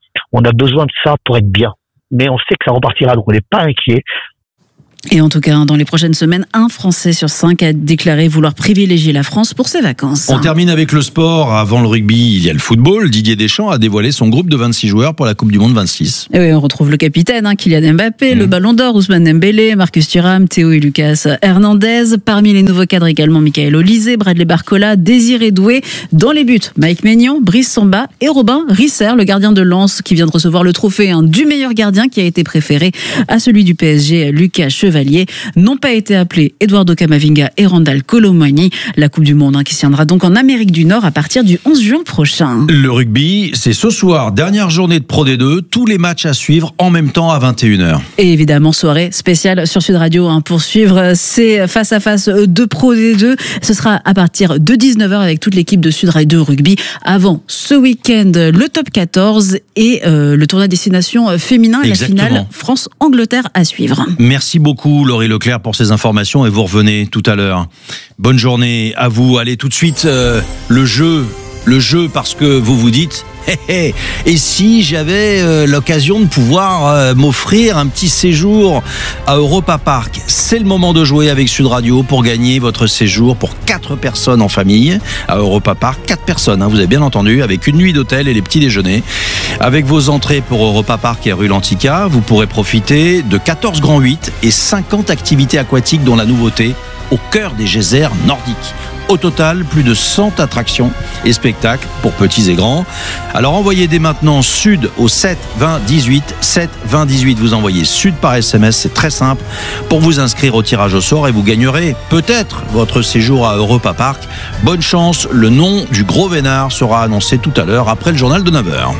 On a besoin de ça pour être bien. Mais on sait que ça repartira, donc on n'est pas inquiet. Et en tout cas, dans les prochaines semaines, 1 Français sur 5 a déclaré vouloir privilégier la France pour ses vacances. On termine avec le sport. Avant le rugby, il y a le football. Didier Deschamps a dévoilé son groupe de 26 joueurs pour la Coupe du Monde 26. Et oui, on retrouve le capitaine, Kylian Mbappé, le Ballon d'Or, Ousmane Dembélé, Marcus Thuram, Théo et Lucas Hernandez. Parmi les nouveaux cadres également, Michael Olise, Bradley Barcola, Désiré Doué. Dans les buts, Mike Maignan, Brice Samba et Robin Risser, le gardien de Lens, qui vient de recevoir le trophée du meilleur gardien, qui a été préféré à celui du PSG, Lucas Chevalier. N'ont pas été appelés Eduardo Camavinga et Randal Kolo Muani. La Coupe du Monde qui se tiendra donc en Amérique du Nord à partir du 11 juin prochain. Le rugby, c'est ce soir, dernière journée de Pro D2, tous les matchs à suivre en même temps à 21h. Et évidemment, soirée spéciale sur Sud Radio pour suivre ces face-à-face de Pro D2. Ce sera à partir de 19h avec toute l'équipe de Sud Radio Rugby. Avant ce week-end, le top 14 et le tournoi destination féminin et la finale France-Angleterre à suivre. Merci beaucoup Laurie Leclerc pour ces informations et vous revenez tout à l'heure. Bonne journée à vous. Allez tout de suite, le jeu parce que vous vous dites et si j'avais l'occasion de pouvoir m'offrir un petit séjour à Europa Park. C'est le moment de jouer avec Sud Radio pour gagner votre séjour pour 4 personnes en famille à Europa Park. 4 personnes, vous avez bien entendu, avec une nuit d'hôtel et les petits déjeuners. Avec vos entrées pour Europa Park et rue Lantica, vous pourrez profiter de 14 grands 8 et 50 activités aquatiques dont la nouveauté au cœur des geysers nordiques. Au total, plus de 100 attractions et spectacles pour petits et grands. Alors envoyez dès maintenant Sud au 7 20 18, 7 20 18. Vous envoyez Sud par SMS, c'est très simple, pour vous inscrire au tirage au sort et vous gagnerez peut-être votre séjour à Europa Park. Bonne chance, le nom du gros vénard sera annoncé tout à l'heure après le journal de 9h.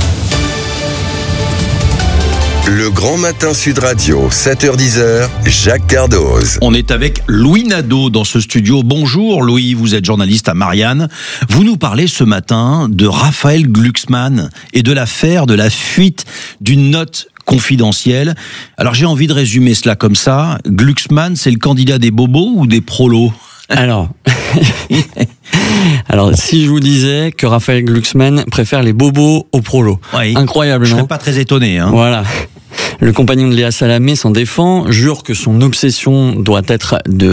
Le Grand Matin Sud Radio, 7h-10h, Jacques Cardoz. On est avec Louis Nadeau dans ce studio. Bonjour Louis, vous êtes journaliste à Marianne. Vous nous parlez ce matin de Raphaël Glucksmann et de l'affaire de la fuite d'une note confidentielle. Alors j'ai envie de résumer cela comme ça. Glucksmann, c'est le candidat des bobos ou des prolos ? Alors, si je vous disais que Raphaël Glucksmann préfère les bobos aux prolos, oui. Incroyable, non ? Je serais pas très étonné. Voilà. Le compagnon de Léa Salamé s'en défend, jure que son obsession doit être de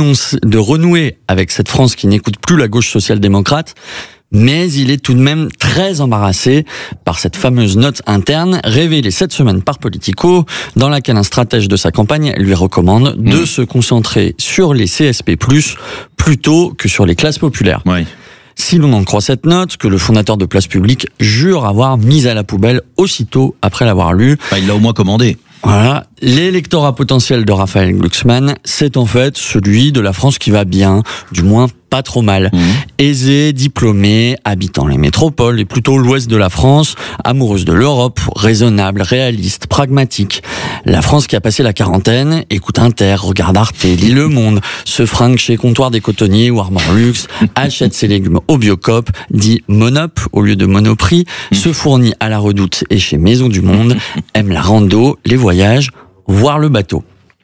renouer avec cette France qui n'écoute plus la gauche social-démocrate. Mais il est tout de même très embarrassé par cette fameuse note interne révélée cette semaine par Politico, dans laquelle un stratège de sa campagne lui recommande de se concentrer sur les CSP+, plutôt que sur les classes populaires. Oui. Si l'on en croit cette note, que le fondateur de Place Publique jure avoir mise à la poubelle aussitôt après l'avoir lue. Il l'a au moins commandé. Voilà. L'électorat potentiel de Raphaël Glucksmann, c'est en fait celui de la France qui va bien, du moins pas trop mal. Aisée, diplômée, habitant les métropoles et plutôt l'ouest de la France, amoureuse de l'Europe, raisonnable, réaliste, pragmatique. La France qui a passé la quarantaine, écoute Inter, regarde Arte, lit Le Monde, se fringue chez Comptoir des Cotonniers ou Armor Luxe, achète ses légumes au Biocop, dit Monop au lieu de Monoprix, se fournit à la Redoute et chez Maison du Monde, aime la rando, les voyages, voire le bateau.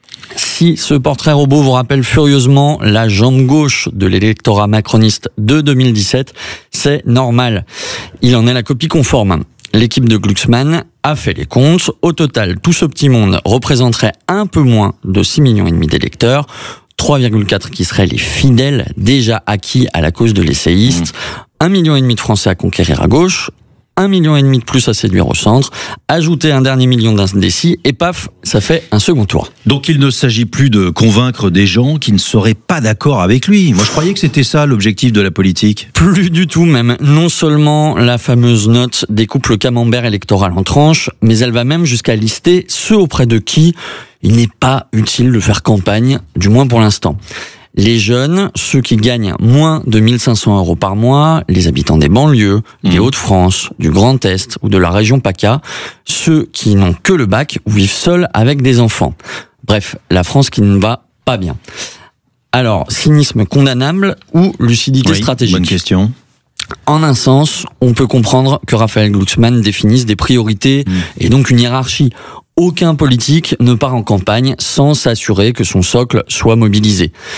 Si ce portrait robot vous rappelle furieusement la jambe gauche de l'électorat macroniste de 2017, c'est normal. Il en est la copie conforme. L'équipe de Glucksmann a fait les comptes. Au total, tout ce petit monde représenterait un peu moins de 6,5 millions d'électeurs. 3,4 qui seraient les fidèles déjà acquis à la cause de l'essayiste. 1,5 million de Français à conquérir à gauche. 1,5 million de plus à séduire au centre, ajouter un dernier million d'indécis, et paf, ça fait un second tour. Donc il ne s'agit plus de convaincre des gens qui ne seraient pas d'accord avec lui. Moi je croyais que c'était ça l'objectif de la politique. Plus du tout même. Non seulement la fameuse note découpe le camembert électoral en tranches, mais elle va même jusqu'à lister ceux auprès de qui il n'est pas utile de faire campagne, du moins pour l'instant. Les jeunes, ceux qui gagnent moins de 1 500 € par mois, les habitants des banlieues, des Hauts-de-France, du Grand Est ou de la région PACA, ceux qui n'ont que le bac ou vivent seuls avec des enfants. Bref, la France qui ne va pas bien. Alors, cynisme condamnable ou lucidité stratégique ? Bonne question. En un sens, on peut comprendre que Raphaël Glucksmann définisse des priorités et donc une hiérarchie. Aucun politique ne part en campagne sans s'assurer que son socle soit mobilisé.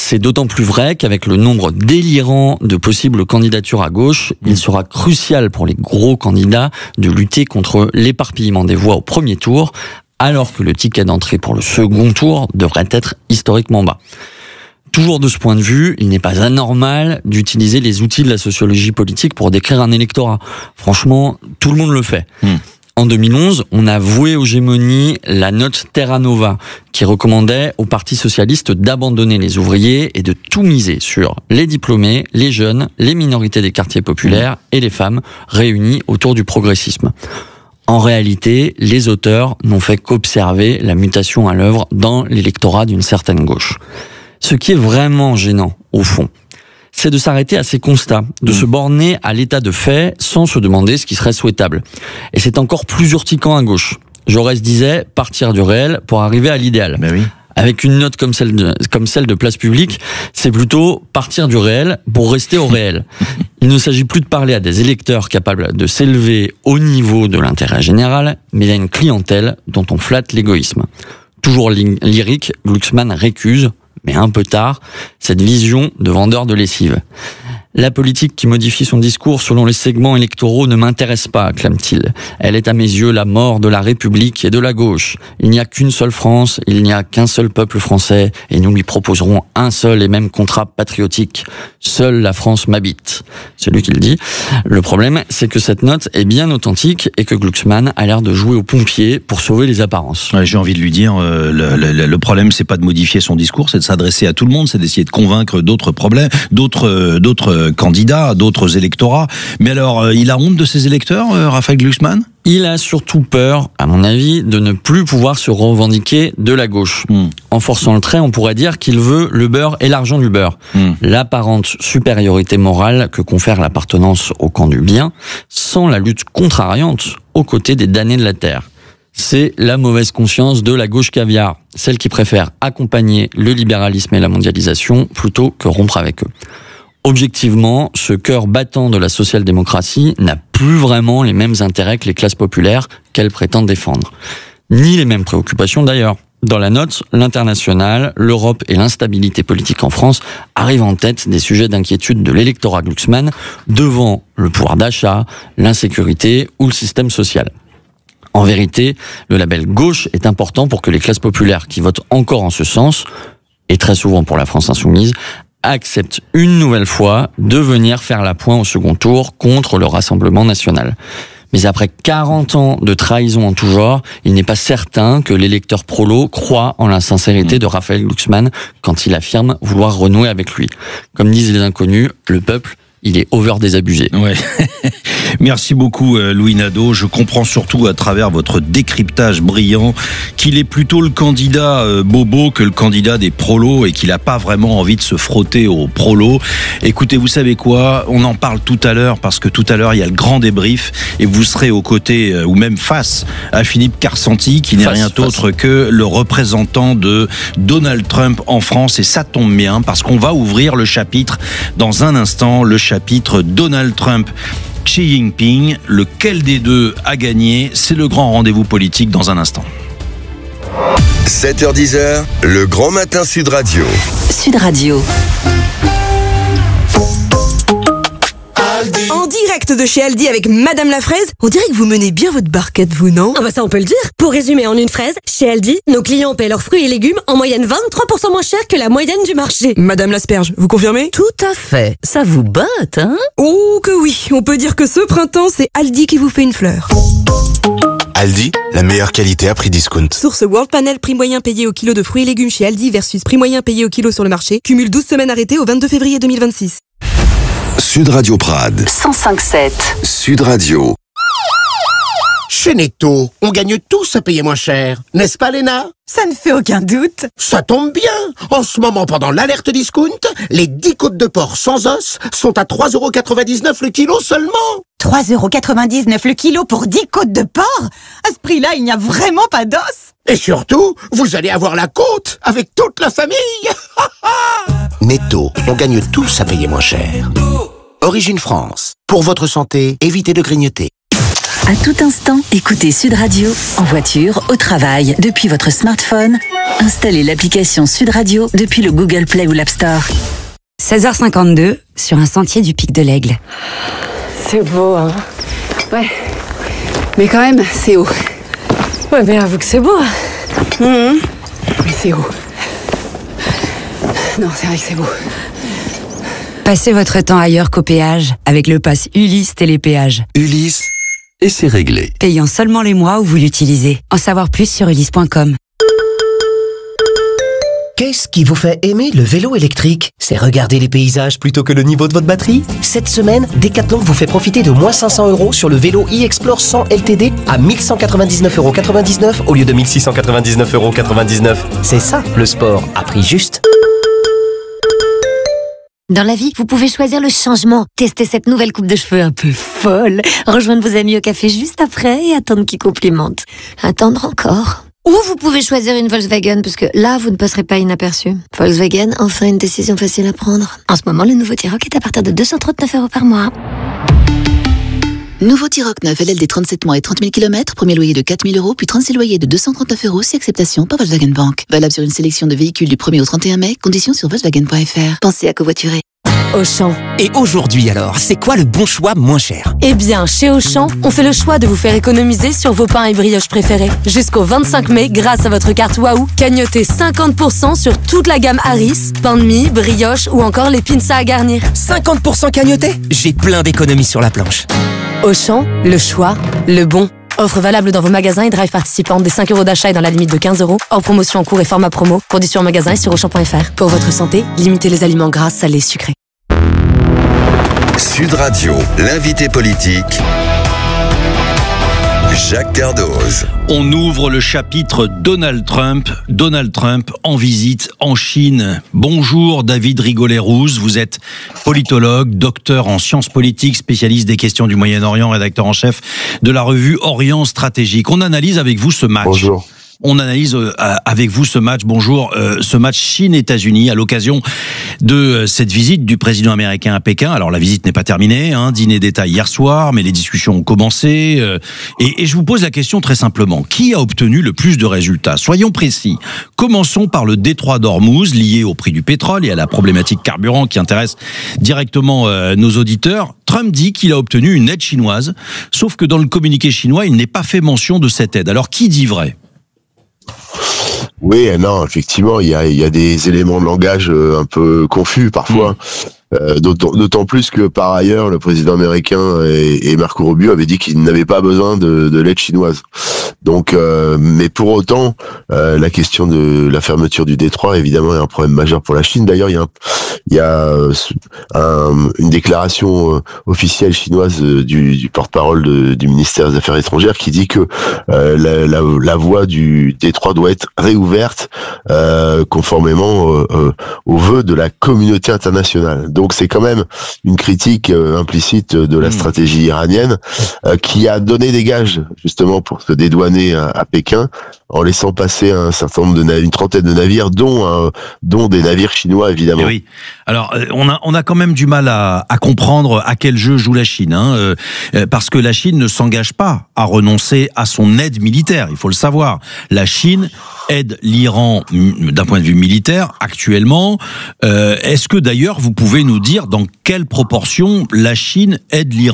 C'est d'autant plus vrai qu'avec le nombre délirant de possibles candidatures à gauche, il sera crucial pour les gros candidats de lutter contre l'éparpillement des voix au premier tour, alors que le ticket d'entrée pour le second tour devrait être historiquement bas. Toujours de ce point de vue, il n'est pas anormal d'utiliser les outils de la sociologie politique pour décrire un électorat. Franchement, tout le monde le fait. En 2011, on a voué aux gémonies la note Terra Nova, qui recommandait au Parti socialiste d'abandonner les ouvriers et de tout miser sur les diplômés, les jeunes, les minorités des quartiers populaires et les femmes réunies autour du progressisme. En réalité, les auteurs n'ont fait qu'observer la mutation à l'œuvre dans l'électorat d'une certaine gauche. Ce qui est vraiment gênant, au fond, c'est de s'arrêter à ces constats, de se borner à l'état de fait sans se demander ce qui serait souhaitable. Et c'est encore plus urticant à gauche. Jaurès disait partir du réel pour arriver à l'idéal. Ben oui. Avec une note comme celle de Place Publique, c'est plutôt partir du réel pour rester au réel. Il ne s'agit plus de parler à des électeurs capables de s'élever au niveau de l'intérêt général, mais à une clientèle dont on flatte l'égoïsme. Toujours lyrique, Glucksmann récuse, mais un peu tard, cette vision de vendeur de lessive. La politique qui modifie son discours selon les segments électoraux ne m'intéresse pas, clame-t-il. Elle est à mes yeux la mort de la République et de la gauche. Il n'y a qu'une seule France, il n'y a qu'un seul peuple français, et nous lui proposerons un seul et même contrat patriotique. Seule la France m'habite. C'est lui qui le dit. Le problème, c'est que cette note est bien authentique et que Glucksmann a l'air de jouer aux pompiers pour sauver les apparences. Ouais, j'ai envie de lui dire, le problème, c'est pas de modifier son discours, c'est de s'adresser à tout le monde, c'est d'essayer de convaincre d'autres problèmes, d'autres candidats, d'autres électorats. Mais alors, il a honte de ses électeurs, Raphaël Glucksmann ? Il a surtout peur, à mon avis, de ne plus pouvoir se revendiquer de la gauche. En forçant le trait, on pourrait dire qu'il veut le beurre et l'argent du beurre. L'apparente supériorité morale que confère l'appartenance au camp du bien, sans la lutte contrariante aux côtés des damnés de la terre. C'est la mauvaise conscience de la gauche caviar, celle qui préfère accompagner le libéralisme et la mondialisation plutôt que rompre avec eux. Objectivement, ce cœur battant de la social-démocratie n'a plus vraiment les mêmes intérêts que les classes populaires qu'elle prétend défendre. Ni les mêmes préoccupations d'ailleurs. Dans la note, l'international, l'Europe et l'instabilité politique en France arrivent en tête des sujets d'inquiétude de l'électorat Glucksmann devant le pouvoir d'achat, l'insécurité ou le système social. En vérité, le label gauche est important pour que les classes populaires qui votent encore en ce sens, et très souvent pour la France insoumise, acceptent une nouvelle fois de venir faire la pointe au second tour contre le Rassemblement national. Mais après 40 ans de trahison en tout genre, il n'est pas certain que l'électeur prolo croit en la sincérité de Raphaël Glucksmann quand il affirme vouloir renouer avec lui. Comme disent les inconnus, le peuple, il est over désabusé. Ouais. Merci beaucoup Louis Nadeau. Je comprends surtout à travers votre décryptage brillant qu'il est plutôt le candidat bobo que le candidat des prolos et qu'il n'a pas vraiment envie de se frotter aux prolos. Écoutez, vous savez quoi ? On en parle tout à l'heure parce que tout à l'heure il y a le grand débrief et vous serez aux côtés ou même face à Philippe Carsanti qui n'est rien d'autre que le représentant de Donald Trump en France et ça tombe bien parce qu'on va ouvrir le chapitre dans un instant, le chapitre Donald Trump. Xi Jinping, lequel des deux a gagné? C'est le grand rendez-vous politique dans un instant. 7h-10h, le grand matin Sud Radio. Sud Radio. En direct de chez Aldi avec Madame la Fraise, on dirait que vous menez bien votre barquette, vous, non? Ah bah ça on peut le dire. Pour résumer en une phrase, chez Aldi, nos clients paient leurs fruits et légumes en moyenne 23% moins cher que la moyenne du marché. Madame l'asperge, vous confirmez? Tout à fait. Ça vous botte, hein? Oh que oui, on peut dire que ce printemps, c'est Aldi qui vous fait une fleur. Aldi, la meilleure qualité à prix discount. Source World Panel, prix moyen payé au kilo de fruits et légumes chez Aldi versus prix moyen payé au kilo sur le marché. Cumule 12 semaines arrêtées au 22 février 2026. Sud Radio Prades 105.7. Sud Radio. Chez Netto, on gagne tous à payer moins cher. N'est-ce pas, Léna? Ça ne fait aucun doute. Ça tombe bien. En ce moment, pendant l'alerte discount, les 10 côtes de porc sans os sont à 3,99€ le kilo seulement. 3,99€ le kilo pour 10 côtes de porc? À ce prix-là, il n'y a vraiment pas d'os. Et surtout, vous allez avoir la côte avec toute la famille. Netto, on gagne tous à payer moins cher. Origine France. Pour votre santé, évitez de grignoter. À tout instant, écoutez Sud Radio, en voiture, au travail, depuis votre smartphone. Installez l'application Sud Radio depuis le Google Play ou l'App Store. 16h52, sur un sentier du Pic de l'Aigle. C'est beau, hein? Ouais, mais quand même, c'est haut. Ouais, mais avoue que c'est beau. Mais c'est haut. Non, c'est vrai que c'est beau. Passez votre temps ailleurs qu'au péage avec le pass Ulysse Télépéage. Ulysse, et c'est réglé. Payant seulement les mois où vous l'utilisez. En savoir plus sur ulysse.com. Qu'est-ce qui vous fait aimer le vélo électrique? C'est regarder les paysages plutôt que le niveau de votre batterie? Cette semaine, Decathlon vous fait profiter de moins 500 € sur le vélo e-Explore 100 LTD à 1199,99 € au lieu de 1699,99 €. C'est ça, le sport, à prix juste. Dans la vie, vous pouvez choisir le changement. Testez cette nouvelle coupe de cheveux un peu folle. Rejoindre vos amis au café juste après et attendre qu'ils complimentent. Attendre encore. Ou vous pouvez choisir une Volkswagen, parce que là, vous ne passerez pas inaperçu. Volkswagen, enfin une décision facile à prendre. En ce moment, le nouveau T-Roc est à partir de 239 € par mois. Nouveau T-Roc 9 LLD 37 mois et 30 000 km, premier loyer de 4 000 €, puis 36 loyers de 239 € si acceptation par Volkswagen Bank. Valable sur une sélection de véhicules du 1er au 31 mai, conditions sur Volkswagen.fr. Pensez à covoiturer. Auchan. Et aujourd'hui alors, c'est quoi le bon choix moins cher? Eh bien, chez Auchan, on fait le choix de vous faire économiser sur vos pains et brioches préférés. Jusqu'au 25 mai, grâce à votre carte Waouh, cagnotez 50% sur toute la gamme Harris, pain de mie, brioche ou encore les pinces à garnir. 50% cagnoté? J'ai plein d'économies sur la planche. Auchan, le choix, le bon. Offre valable dans vos magasins et drive participantes des 5 € d'achat et dans la limite de 15 €. Hors promotion en cours et format promo. Conditions en magasin et sur Auchan.fr. Pour votre santé, limitez les aliments gras, salés, sucrés. Sud Radio, l'invité politique, Jacques Cardoz. On ouvre le chapitre Donald Trump. Donald Trump en visite en Chine. Bonjour David Rigolet-Rousse, vous êtes politologue, docteur en sciences politiques, spécialiste des questions du Moyen-Orient, rédacteur en chef de la revue Orient Stratégique. On analyse avec vous ce match. Bonjour. On analyse avec vous ce match, ce match Chine-États-Unis à l'occasion de cette visite du président américain à Pékin. Alors la visite n'est pas terminée, dîner d'État hier soir, mais les discussions ont commencé. Et je vous pose la question très simplement, qui a obtenu le plus de résultats? Soyons précis. Commençons par le détroit d'Ormuz, lié au prix du pétrole et à la problématique carburant qui intéresse directement nos auditeurs. Trump dit qu'il a obtenu une aide chinoise, sauf que dans le communiqué chinois, il n'est pas fait mention de cette aide. Alors qui dit vrai? Oui, non, effectivement, il y a des éléments de langage un peu confus parfois. D'autant plus que par ailleurs le président américain et Marco Rubio avaient dit qu'ils n'avaient pas besoin de l'aide chinoise. Donc, mais pour autant, la question de la fermeture du détroit évidemment est un problème majeur pour la Chine. D'ailleurs, il y a une déclaration officielle chinoise du porte-parole du ministère des Affaires étrangères qui dit que la voie du détroit doit être réouverte conformément aux vœux de la communauté internationale. Donc c'est quand même une critique implicite de la stratégie iranienne qui a donné des gages justement pour se dédouaner à Pékin en laissant passer un certain nombre une trentaine de navires, dont des navires chinois évidemment. Et oui. Alors on a quand même du mal à comprendre à quel jeu joue la Chine, parce que la Chine ne s'engage pas à renoncer à son aide militaire. Il faut le savoir. La Chine aide l'Iran d'un point de vue militaire actuellement. Est-ce que d'ailleurs vous pouvez nous dire dans quelle proportion la Chine aide l'Iran ?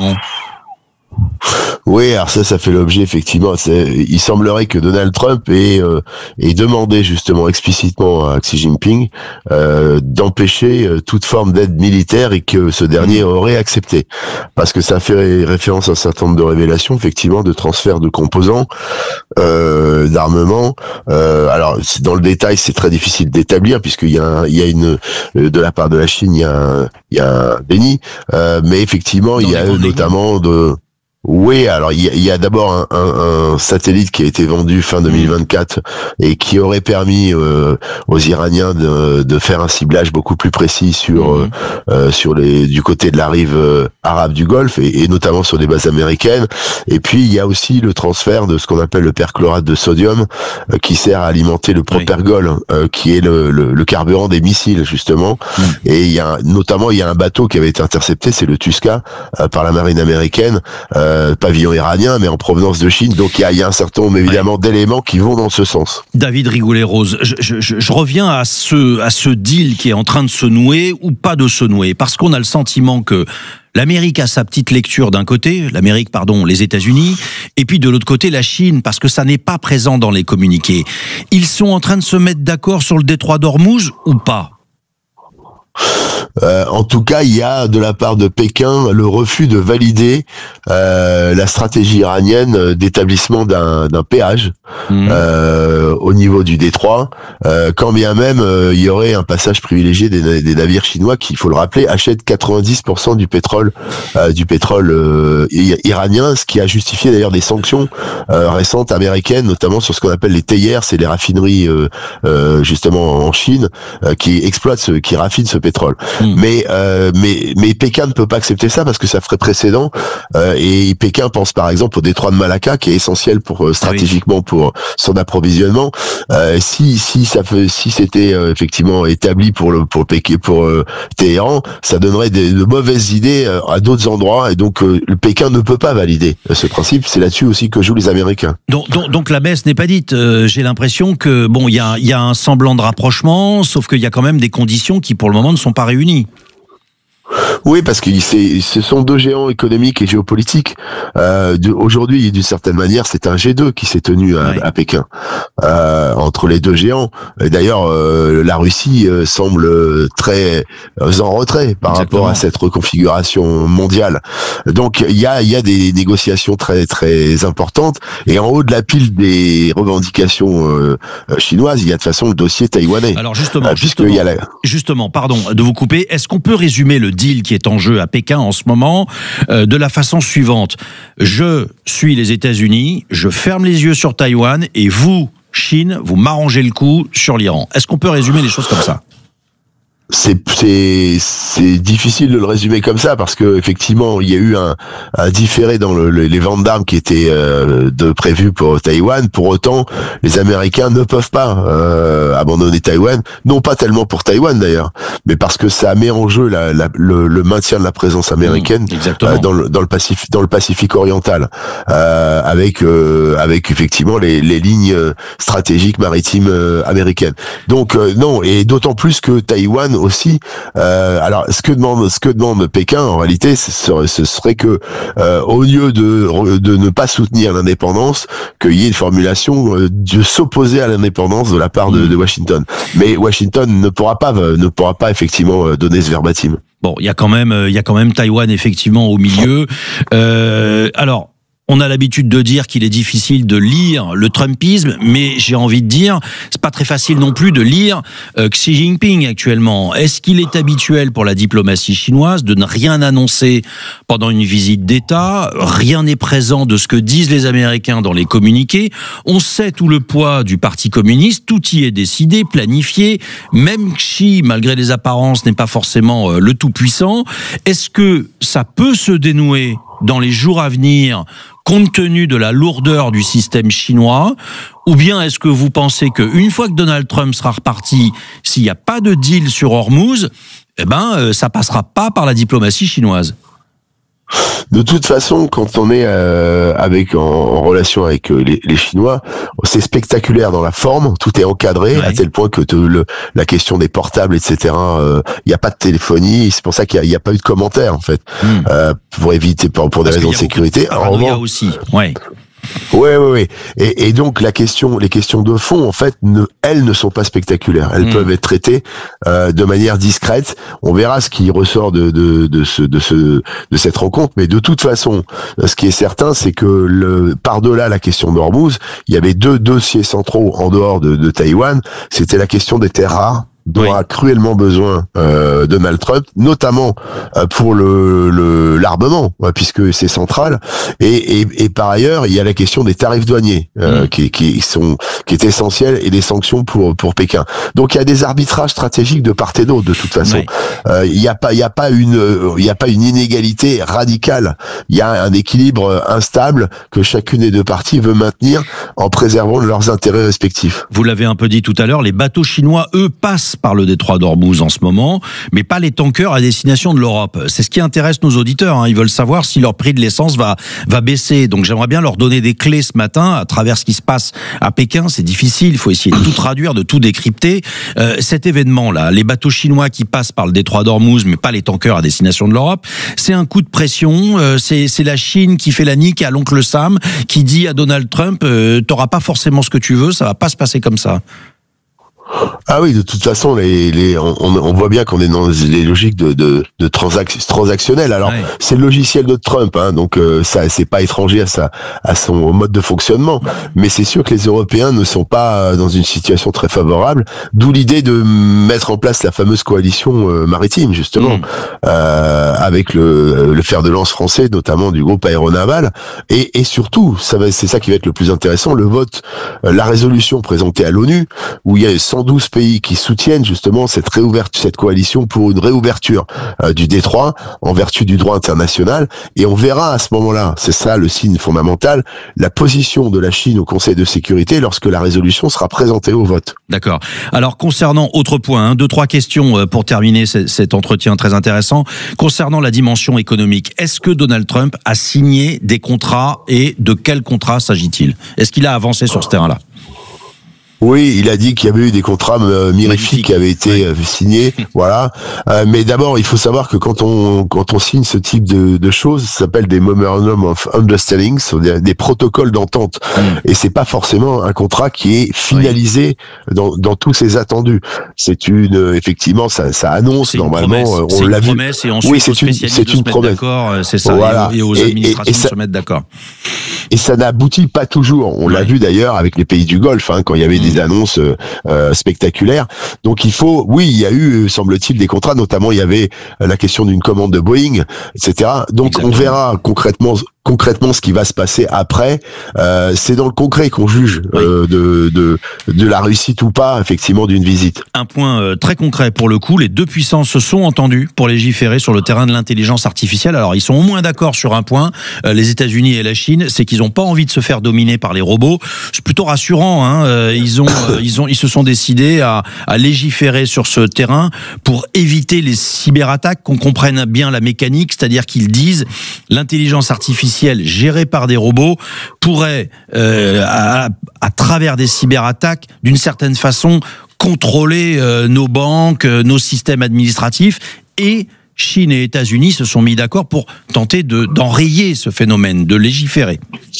Oui, alors ça fait l'objet effectivement. Il semblerait que Donald Trump ait demandé justement explicitement à Xi Jinping d'empêcher toute forme d'aide militaire et que ce dernier aurait accepté, parce que ça fait référence à un certain nombre de révélations effectivement de transfert de composants, d'armement. Alors dans le détail, c'est très difficile d'établir puisqu'il y a de la part de la Chine, il y a un déni, mais effectivement il y a notamment Oui, alors il y a d'abord un satellite qui a été vendu fin 2024 et qui aurait permis aux Iraniens de faire un ciblage beaucoup plus précis sur du côté de la rive arabe du Golfe et notamment sur des bases américaines. Et puis il y a aussi le transfert de ce qu'on appelle le perchlorate de sodium qui sert à alimenter le propergol qui est le carburant des missiles justement. Et il y a un bateau qui avait été intercepté, c'est le Tuska par la marine américaine. pavillon iranien, mais en provenance de Chine. Donc il y a un certain nombre évidemment d'éléments qui vont dans ce sens. David Rigoulet-Rose, je reviens à ce deal qui est en train de se nouer ou pas de se nouer, parce qu'on a le sentiment que l'Amérique a sa petite lecture d'un côté, les États-Unis, et puis de l'autre côté la Chine, parce que ça n'est pas présent dans les communiqués. Ils sont en train de se mettre d'accord sur le détroit d'Ormuz ou pas ? En tout cas, il y a de la part de Pékin le refus de valider la stratégie iranienne d'établissement d'un péage au niveau du détroit, quand bien même il y aurait un passage privilégié des navires chinois qui, il faut le rappeler, achètent 90% du pétrole iranien, ce qui a justifié d'ailleurs des sanctions récentes américaines, notamment sur ce qu'on appelle les théières, c'est les raffineries justement en Chine qui raffinent ce pétrole. Mais Pékin ne peut pas accepter ça parce que ça ferait précédent, et Pékin pense par exemple au détroit de Malacca qui est essentiel stratégiquement pour son approvisionnement. Si c'était effectivement établi pour Téhéran, ça donnerait de mauvaises idées à d'autres endroits, et donc le Pékin ne peut pas valider ce principe. C'est là-dessus aussi que jouent les Américains. Donc la messe n'est pas dite. J'ai l'impression que il y a un semblant de rapprochement, sauf qu'il y a quand même des conditions qui pour le moment ne sont pas réunies. Oui, parce que ce sont deux géants économiques et géopolitiques. Aujourd'hui, d'une certaine manière, c'est un G2 qui s'est tenu à Pékin entre les deux géants. Et d'ailleurs, la Russie semble très en retrait par rapport à cette reconfiguration mondiale. Donc, il y a des négociations très très importantes. Et en haut de la pile des revendications chinoises, il y a de toute façon le dossier taïwanais. Alors justement, pardon de vous couper. Est-ce qu'on peut résumer le deal qui est en jeu à Pékin en ce moment de la façon suivante: je suis les États-Unis, je ferme les yeux sur Taïwan, et vous, Chine, vous m'arrangez le coup sur l'Iran. Est-ce qu'on peut résumer les choses comme ça ? C'est difficile de le résumer comme ça parce que effectivement il y a eu un différé dans les ventes d'armes qui étaient prévues pour Taïwan. Pour autant, les Américains ne peuvent pas abandonner Taïwan, non pas tellement pour Taïwan d'ailleurs, mais parce que ça met en jeu le maintien de la présence américaine dans le Pacifique oriental, avec effectivement les lignes stratégiques maritimes américaines. Donc non, et d'autant plus que Taïwan aussi. Alors, ce que demande Pékin, en réalité, ce serait que, au lieu de ne pas soutenir l'indépendance, qu'il y ait une formulation de s'opposer à l'indépendance de la part de Washington. Mais Washington ne pourra pas effectivement donner ce verbatim. Bon, il y a quand même Taïwan effectivement au milieu. Alors. On a l'habitude de dire qu'il est difficile de lire le Trumpisme, mais j'ai envie de dire, c'est pas très facile non plus de lire Xi Jinping actuellement. Est-ce qu'il est habituel pour la diplomatie chinoise de ne rien annoncer pendant une visite d'État ? Rien n'est présent de ce que disent les Américains dans les communiqués. On sait tout le poids du Parti communiste, tout y est décidé, planifié. Même Xi, malgré les apparences, n'est pas forcément le tout-puissant. Est-ce que ça peut se dénouer dans les jours à venir, compte tenu de la lourdeur du système chinois, ou bien est-ce que vous pensez qu'une fois que Donald Trump sera reparti, s'il n'y a pas de deal sur Hormuz, ça passera pas par la diplomatie chinoise? De toute façon, quand on est en relation avec les Chinois, c'est spectaculaire dans la forme, tout est encadré à tel point que la question des portables, etc. Il n'y a pas de téléphonie, c'est pour ça qu'il n'y a pas eu de commentaires en fait, pour éviter pour des raisons de sécurité. Il y a aussi, Oui. Et donc les questions de fond, en fait, elles ne sont pas spectaculaires. Elles peuvent être traitées de manière discrète. On verra ce qui ressort de cette rencontre. Mais de toute façon, ce qui est certain, c'est que par-delà la question d'Ormuz, il y avait deux dossiers centraux en dehors de Taïwan. C'était la question des terres rares, dont a cruellement besoin Donald Trump, notamment pour l'armement, puisque c'est central. Et par ailleurs, il y a la question des tarifs douaniers qui est essentielle, et des sanctions pour Pékin. Donc il y a des arbitrages stratégiques de part et d'autre de toute façon. Il y a pas une inégalité radicale. Il y a un équilibre instable que chacune des deux parties veut maintenir en préservant leurs intérêts respectifs. Vous l'avez un peu dit tout à l'heure, les bateaux chinois, eux, passent passent par le détroit d'Ormuz en ce moment, mais pas les tankers à destination de l'Europe. C'est ce qui intéresse nos auditeurs, hein. Ils veulent savoir si leur prix de l'essence va baisser. Donc j'aimerais bien leur donner des clés ce matin à travers ce qui se passe à Pékin. C'est difficile, il faut essayer de tout traduire, de tout décrypter. Cet événement-là, les bateaux chinois qui passent par le détroit d'Ormuz, mais pas les tankers à destination de l'Europe, c'est un coup de pression. C'est la Chine qui fait la nique à l'oncle Sam, qui dit à Donald Trump, t'auras pas forcément ce que tu veux, ça va pas se passer comme ça. Ah oui, de toute façon, on voit bien qu'on est dans les logiques de transactionnelles. Alors, c'est le logiciel de Trump, hein, donc ça, c'est pas étranger à son mode de fonctionnement. Mais c'est sûr que les Européens ne sont pas dans une situation très favorable. D'où l'idée de mettre en place la fameuse coalition maritime, justement, avec le fer de lance français, notamment du groupe aéronaval, et surtout, c'est ça qui va être le plus intéressant, le vote, la résolution présentée à l'ONU, où il y a 112 pays qui soutiennent justement cette coalition pour une réouverture du détroit en vertu du droit international, et on verra à ce moment-là, c'est ça le signe fondamental, la position de la Chine au Conseil de sécurité lorsque la résolution sera présentée au vote. D'accord. Alors concernant, autre point, 2-3 questions pour terminer cet entretien très intéressant, concernant la dimension économique, est-ce que Donald Trump a signé des contrats, et de quels contrats s'agit-il? Est-ce qu'il a avancé sur ce terrain-là? Oui, il a dit qu'il y avait eu des contrats mirifiques qui avaient été signés, voilà. Mais d'abord, il faut savoir que quand on signe ce type de choses, ça s'appelle des Memorandum of Understanding, des protocoles d'entente. Et c'est pas forcément un contrat qui est finalisé dans tous ses attendus. C'est effectivement, ça annonce normalement. On l'a vu. C'est une promesse, et ensuite c'est une promesse. C'est ça. Voilà. Et aux administrations de se mettre d'accord. Et ça n'aboutit pas toujours. On l'a vu d'ailleurs avec les pays du Golfe, hein, quand il y avait des annonces spectaculaires. Donc il y a eu, semble-t-il, des contrats, notamment il y avait la question d'une commande de Boeing, etc. Donc on verra concrètement ce qui va se passer après. C'est dans le concret qu'on juge de la réussite ou pas, effectivement, d'une visite. Un point très concret pour le coup, les deux puissances se sont entendues pour légiférer sur le terrain de l'intelligence artificielle. Alors ils sont au moins d'accord sur un point, les États-Unis et la Chine, c'est qu'ils n'ont pas envie de se faire dominer par les robots. C'est plutôt rassurant, hein. Ils se sont décidés à légiférer sur ce terrain pour éviter les cyberattaques, qu'on comprenne bien la mécanique, c'est-à-dire qu'ils disent l'intelligence artificielle gérée par des robots pourrait, à travers des cyberattaques, d'une certaine façon, contrôler nos banques, nos systèmes administratifs, et Chine et États-Unis se sont mis d'accord pour tenter d'enrayer ce phénomène, de légiférer.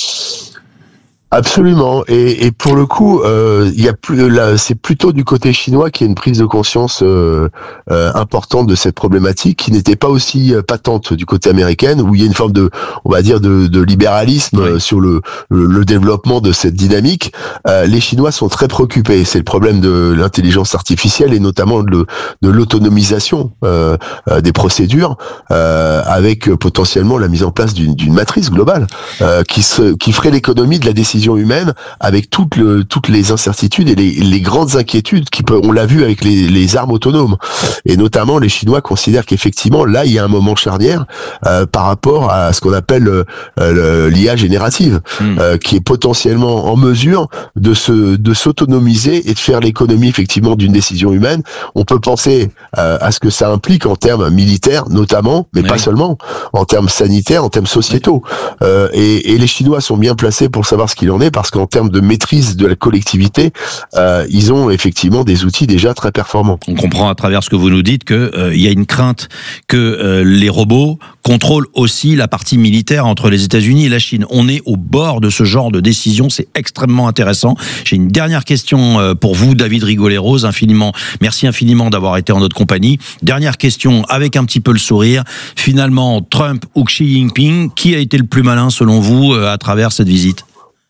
Absolument, et pour le coup, c'est plutôt du côté chinois qu'il y a une prise de conscience importante de cette problématique, qui n'était pas aussi patente du côté américain, où il y a une forme de libéralisme sur le développement de cette dynamique. Les Chinois sont très préoccupés. C'est le problème de l'intelligence artificielle, et notamment de l'autonomisation des procédures, avec potentiellement la mise en place d'une matrice globale qui ferait l'économie de la décision humaine, avec toutes les incertitudes et les grandes inquiétudes on l'a vu avec les armes autonomes. Et notamment, les Chinois considèrent qu'effectivement, là, il y a un moment charnière par rapport à ce qu'on appelle l'IA générative, qui est potentiellement en mesure de s'autonomiser et de faire l'économie, effectivement, d'une décision humaine. On peut penser à ce que ça implique en termes militaires, notamment, mais pas seulement, en termes sanitaires, en termes sociétaux. Et les Chinois sont bien placés pour savoir ce qu'il en est, parce qu'en termes de maîtrise de la collectivité, ils ont effectivement des outils déjà très performants. On comprend à travers ce que vous nous dites que y a une crainte que les robots contrôlent aussi la partie militaire entre les États-Unis et la Chine. On est au bord de ce genre de décision, c'est extrêmement intéressant. J'ai une dernière question pour vous, David Rigollet-Rose, merci infiniment d'avoir été en notre compagnie. Dernière question avec un petit peu le sourire. Finalement, Trump ou Xi Jinping, qui a été le plus malin selon vous à travers cette visite ?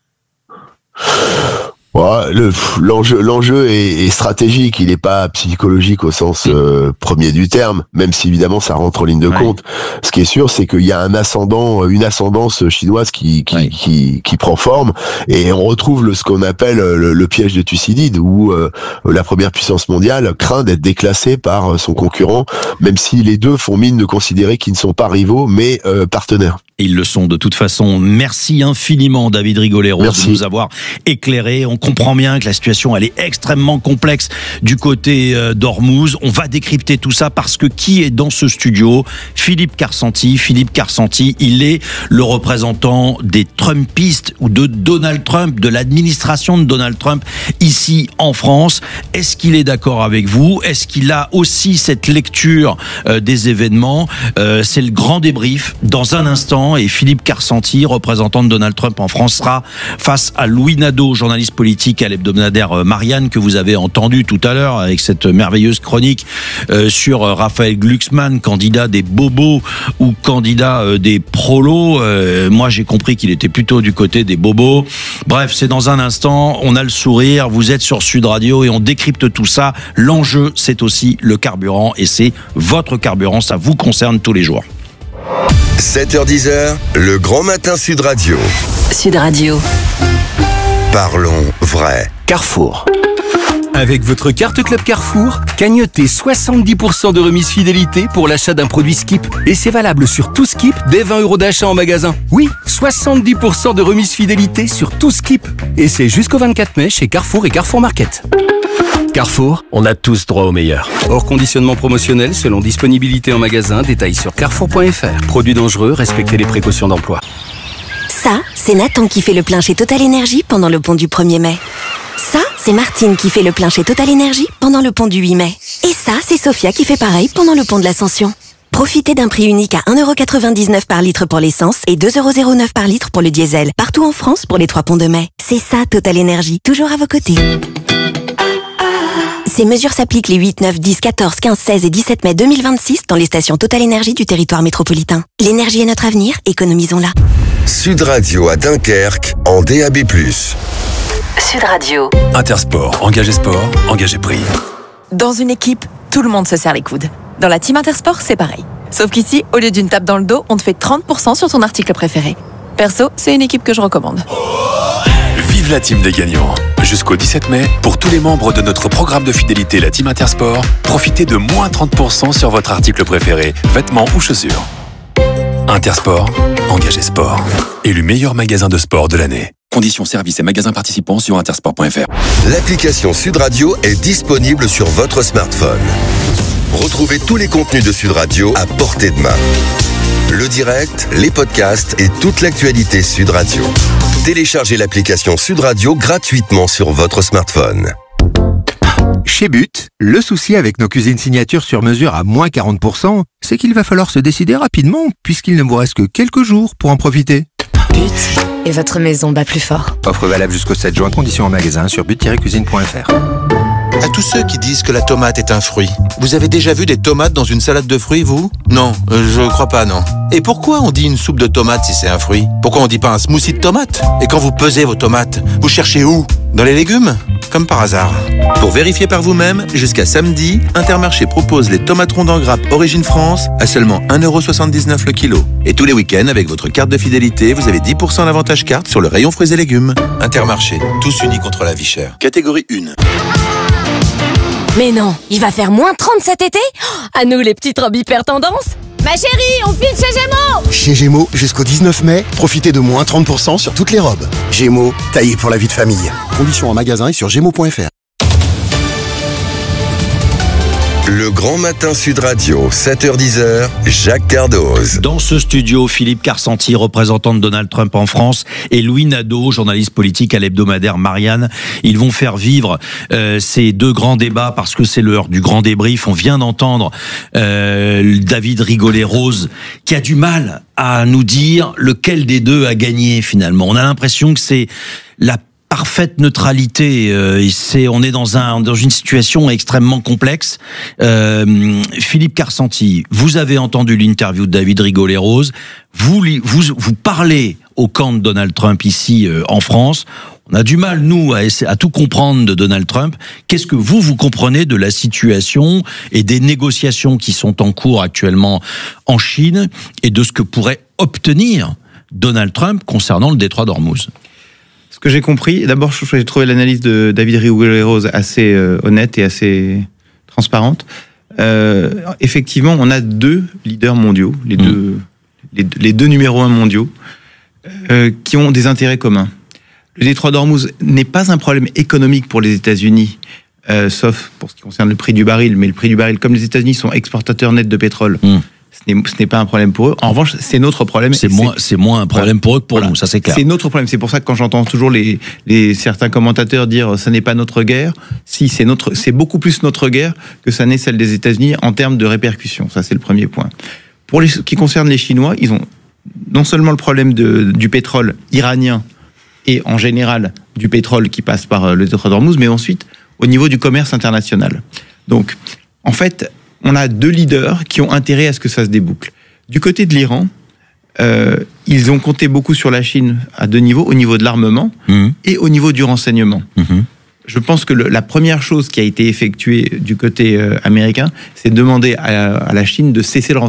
L'enjeu est stratégique, il n'est pas psychologique au sens premier du terme, même si évidemment ça rentre en ligne de compte. Ce qui est sûr, c'est qu'il y a une ascendance chinoise qui prend forme, et on retrouve ce qu'on appelle le piège de Thucydide, où la première puissance mondiale craint d'être déclassée par son concurrent, même si les deux font mine de considérer qu'ils ne sont pas rivaux, mais partenaires. Et ils le sont de toute façon. Merci infiniment David Rigolet-Rose de nous avoir éclairé. On comprend bien que la situation elle est extrêmement complexe du côté d'Ormuz. On va décrypter tout ça parce que qui est dans ce studio ? Philippe Carsanti. Philippe Carsanti, il est le représentant des Trumpistes ou de Donald Trump, de l'administration de Donald Trump ici en France. Est-ce qu'il est d'accord avec vous ? Est-ce qu'il a aussi cette lecture des événements ? C'est le grand débrief dans un instant. Et Philippe Carsanti, représentant de Donald Trump en France, sera face à Louis Nadeau, journaliste politique à l'hebdomadaire Marianne, que vous avez entendu tout à l'heure avec cette merveilleuse chronique sur Raphaël Glucksmann, candidat des bobos ou candidat des prolos. Moi, j'ai compris qu'il était plutôt du côté des bobos. Bref, c'est dans un instant. On a le sourire. Vous êtes sur Sud Radio et on décrypte tout ça. L'enjeu, c'est aussi le carburant et c'est votre carburant. Ça vous concerne tous les jours. 7h-10h, le grand matin Sud Radio. Sud Radio. Parlons vrai. Carrefour. Avec votre carte Club Carrefour, cagnotez 70% de remise fidélité pour l'achat d'un produit Skip. Et c'est valable sur tout Skip dès 20 € d'achat en magasin. Oui, 70% de remise fidélité sur tout Skip. Et c'est jusqu'au 24 mai chez Carrefour et Carrefour Market. Carrefour, on a tous droit au meilleur. Hors conditionnement promotionnel selon disponibilité en magasin, détails sur carrefour.fr. Produits dangereux, respectez les précautions d'emploi. Ça, c'est Nathan qui fait le plein chez Total Energy pendant le pont du 1er mai. Ça, c'est Martine qui fait le plein chez Total Energy pendant le pont du 8 mai. Et ça, c'est Sophia qui fait pareil pendant le pont de l'Ascension. Profitez d'un prix unique à 1,99€ par litre pour l'essence et 2,09€ par litre pour le diesel. Partout en France pour les 3 ponts de mai. C'est ça Total Energy, toujours à vos côtés. Ces mesures s'appliquent les 8, 9, 10, 14, 15, 16 et 17 mai 2026 dans les stations Total Energy du territoire métropolitain. L'énergie est notre avenir, économisons-la. Sud Radio à Dunkerque en DAB+. Sud Radio. Intersport, engagé sport, engagé prix. Dans une équipe, tout le monde se serre les coudes. Dans la team Intersport, c'est pareil. Sauf qu'ici, au lieu d'une tape dans le dos, on te fait 30% sur ton article préféré. Perso, c'est une équipe que je recommande. Vive la team des gagnants. Jusqu'au 17 mai, pour tous les membres de notre programme de fidélité, la team Intersport, profitez de moins 30% sur votre article préféré, vêtements ou chaussures. Intersport, engagé sport. Élu meilleur magasin de sport de l'année. Conditions, services et magasins participants sur intersport.fr. L'application Sud Radio est disponible sur votre smartphone. Retrouvez tous les contenus de Sud Radio à portée de main. Le direct, les podcasts et toute l'actualité Sud Radio. Téléchargez l'application Sud Radio gratuitement sur votre smartphone. Chez But, le souci avec nos cuisines signatures sur mesure à moins 40%, c'est qu'il va falloir se décider rapidement puisqu'il ne vous reste que quelques jours pour en profiter. But et votre maison bat plus fort. Offre valable jusqu'au 7 juin, conditions en magasin sur but-cuisine.fr. À tous ceux qui disent que la tomate est un fruit, vous avez déjà vu des tomates dans une salade de fruits, vous ? Non, je crois pas, non. Et pourquoi on dit une soupe de tomates si c'est un fruit ? Pourquoi on dit pas un smoothie de tomates ? Et quand vous pesez vos tomates, vous cherchez où ? Dans les légumes ? Comme par hasard. Pour vérifier par vous-même, jusqu'à samedi, Intermarché propose les tomates rondes en grappe Origine France à seulement 1,79€ le kilo. Et tous les week-ends, avec votre carte de fidélité, vous avez 10% d'avantage carte sur le rayon fruits et légumes. Intermarché, tous unis contre la vie chère. Catégorie 1. Mais non, il va faire moins 30 cet été ? À nous les petites robes hyper tendance. Ma chérie, on file chez Gémeaux. Chez Gémeaux, jusqu'au 19 mai, profitez de moins 30% sur toutes les robes. Gémeaux, taillé pour la vie de famille. Conditions en magasin et sur gémeaux.fr. Le grand matin Sud Radio, 7h-10h, Jacques Cardoz. Dans ce studio, Philippe Carsanti, représentant de Donald Trump en France, et Louis Nadeau, journaliste politique à l'hebdomadaire Marianne. Ils vont faire vivre ces deux grands débats parce que c'est l'heure du grand débrief. On vient d'entendre David Rigolet-Rose qui a du mal à nous dire lequel des deux a gagné finalement. On a l'impression que c'est la parfaite neutralité. On est dans une situation extrêmement complexe. Philippe Carsanti, vous avez entendu l'interview de David Rigolet-Rose. Vous parlez au camp de Donald Trump ici en France. On a du mal, nous, à tout comprendre de Donald Trump. Qu'est-ce que vous comprenez de la situation et des négociations qui sont en cours actuellement en Chine et de ce que pourrait obtenir Donald Trump concernant le détroit d'Ormuz ? Ce que j'ai compris, d'abord, j'ai trouvé l'analyse de David Rigolet-Rose assez honnête et assez transparente. Effectivement, on a deux leaders mondiaux, les les deux numéros 1 mondiaux, qui ont des intérêts communs. Le détroit d'Ormuz n'est pas un problème économique pour les États-Unis, sauf pour ce qui concerne le prix du baril, mais le prix du baril, comme les États-Unis sont exportateurs nets de pétrole, ce n'est pas un problème pour eux. En revanche, c'est notre problème. C'est moins un problème pour eux que pour nous, ça c'est clair. C'est notre problème. C'est pour ça que quand j'entends toujours certains commentateurs dire ça n'est pas notre guerre, si c'est beaucoup plus notre guerre que ça n'est celle des États-Unis en termes de répercussions. Ça c'est le premier point. Pour ce qui concerne les Chinois, ils ont non seulement le problème du pétrole iranien et en général du pétrole qui passe par le détroit d'Ormuz, mais ensuite au niveau du commerce international. Donc, en fait, on a deux leaders qui ont intérêt à ce que ça se déboucle. Du côté de l'Iran, ils ont compté beaucoup sur la Chine à deux niveaux, au niveau de l'armement et au niveau du renseignement. Je pense que la première chose qui a été effectuée du côté américain, c'est de demander à la Chine de cesser le renseignement.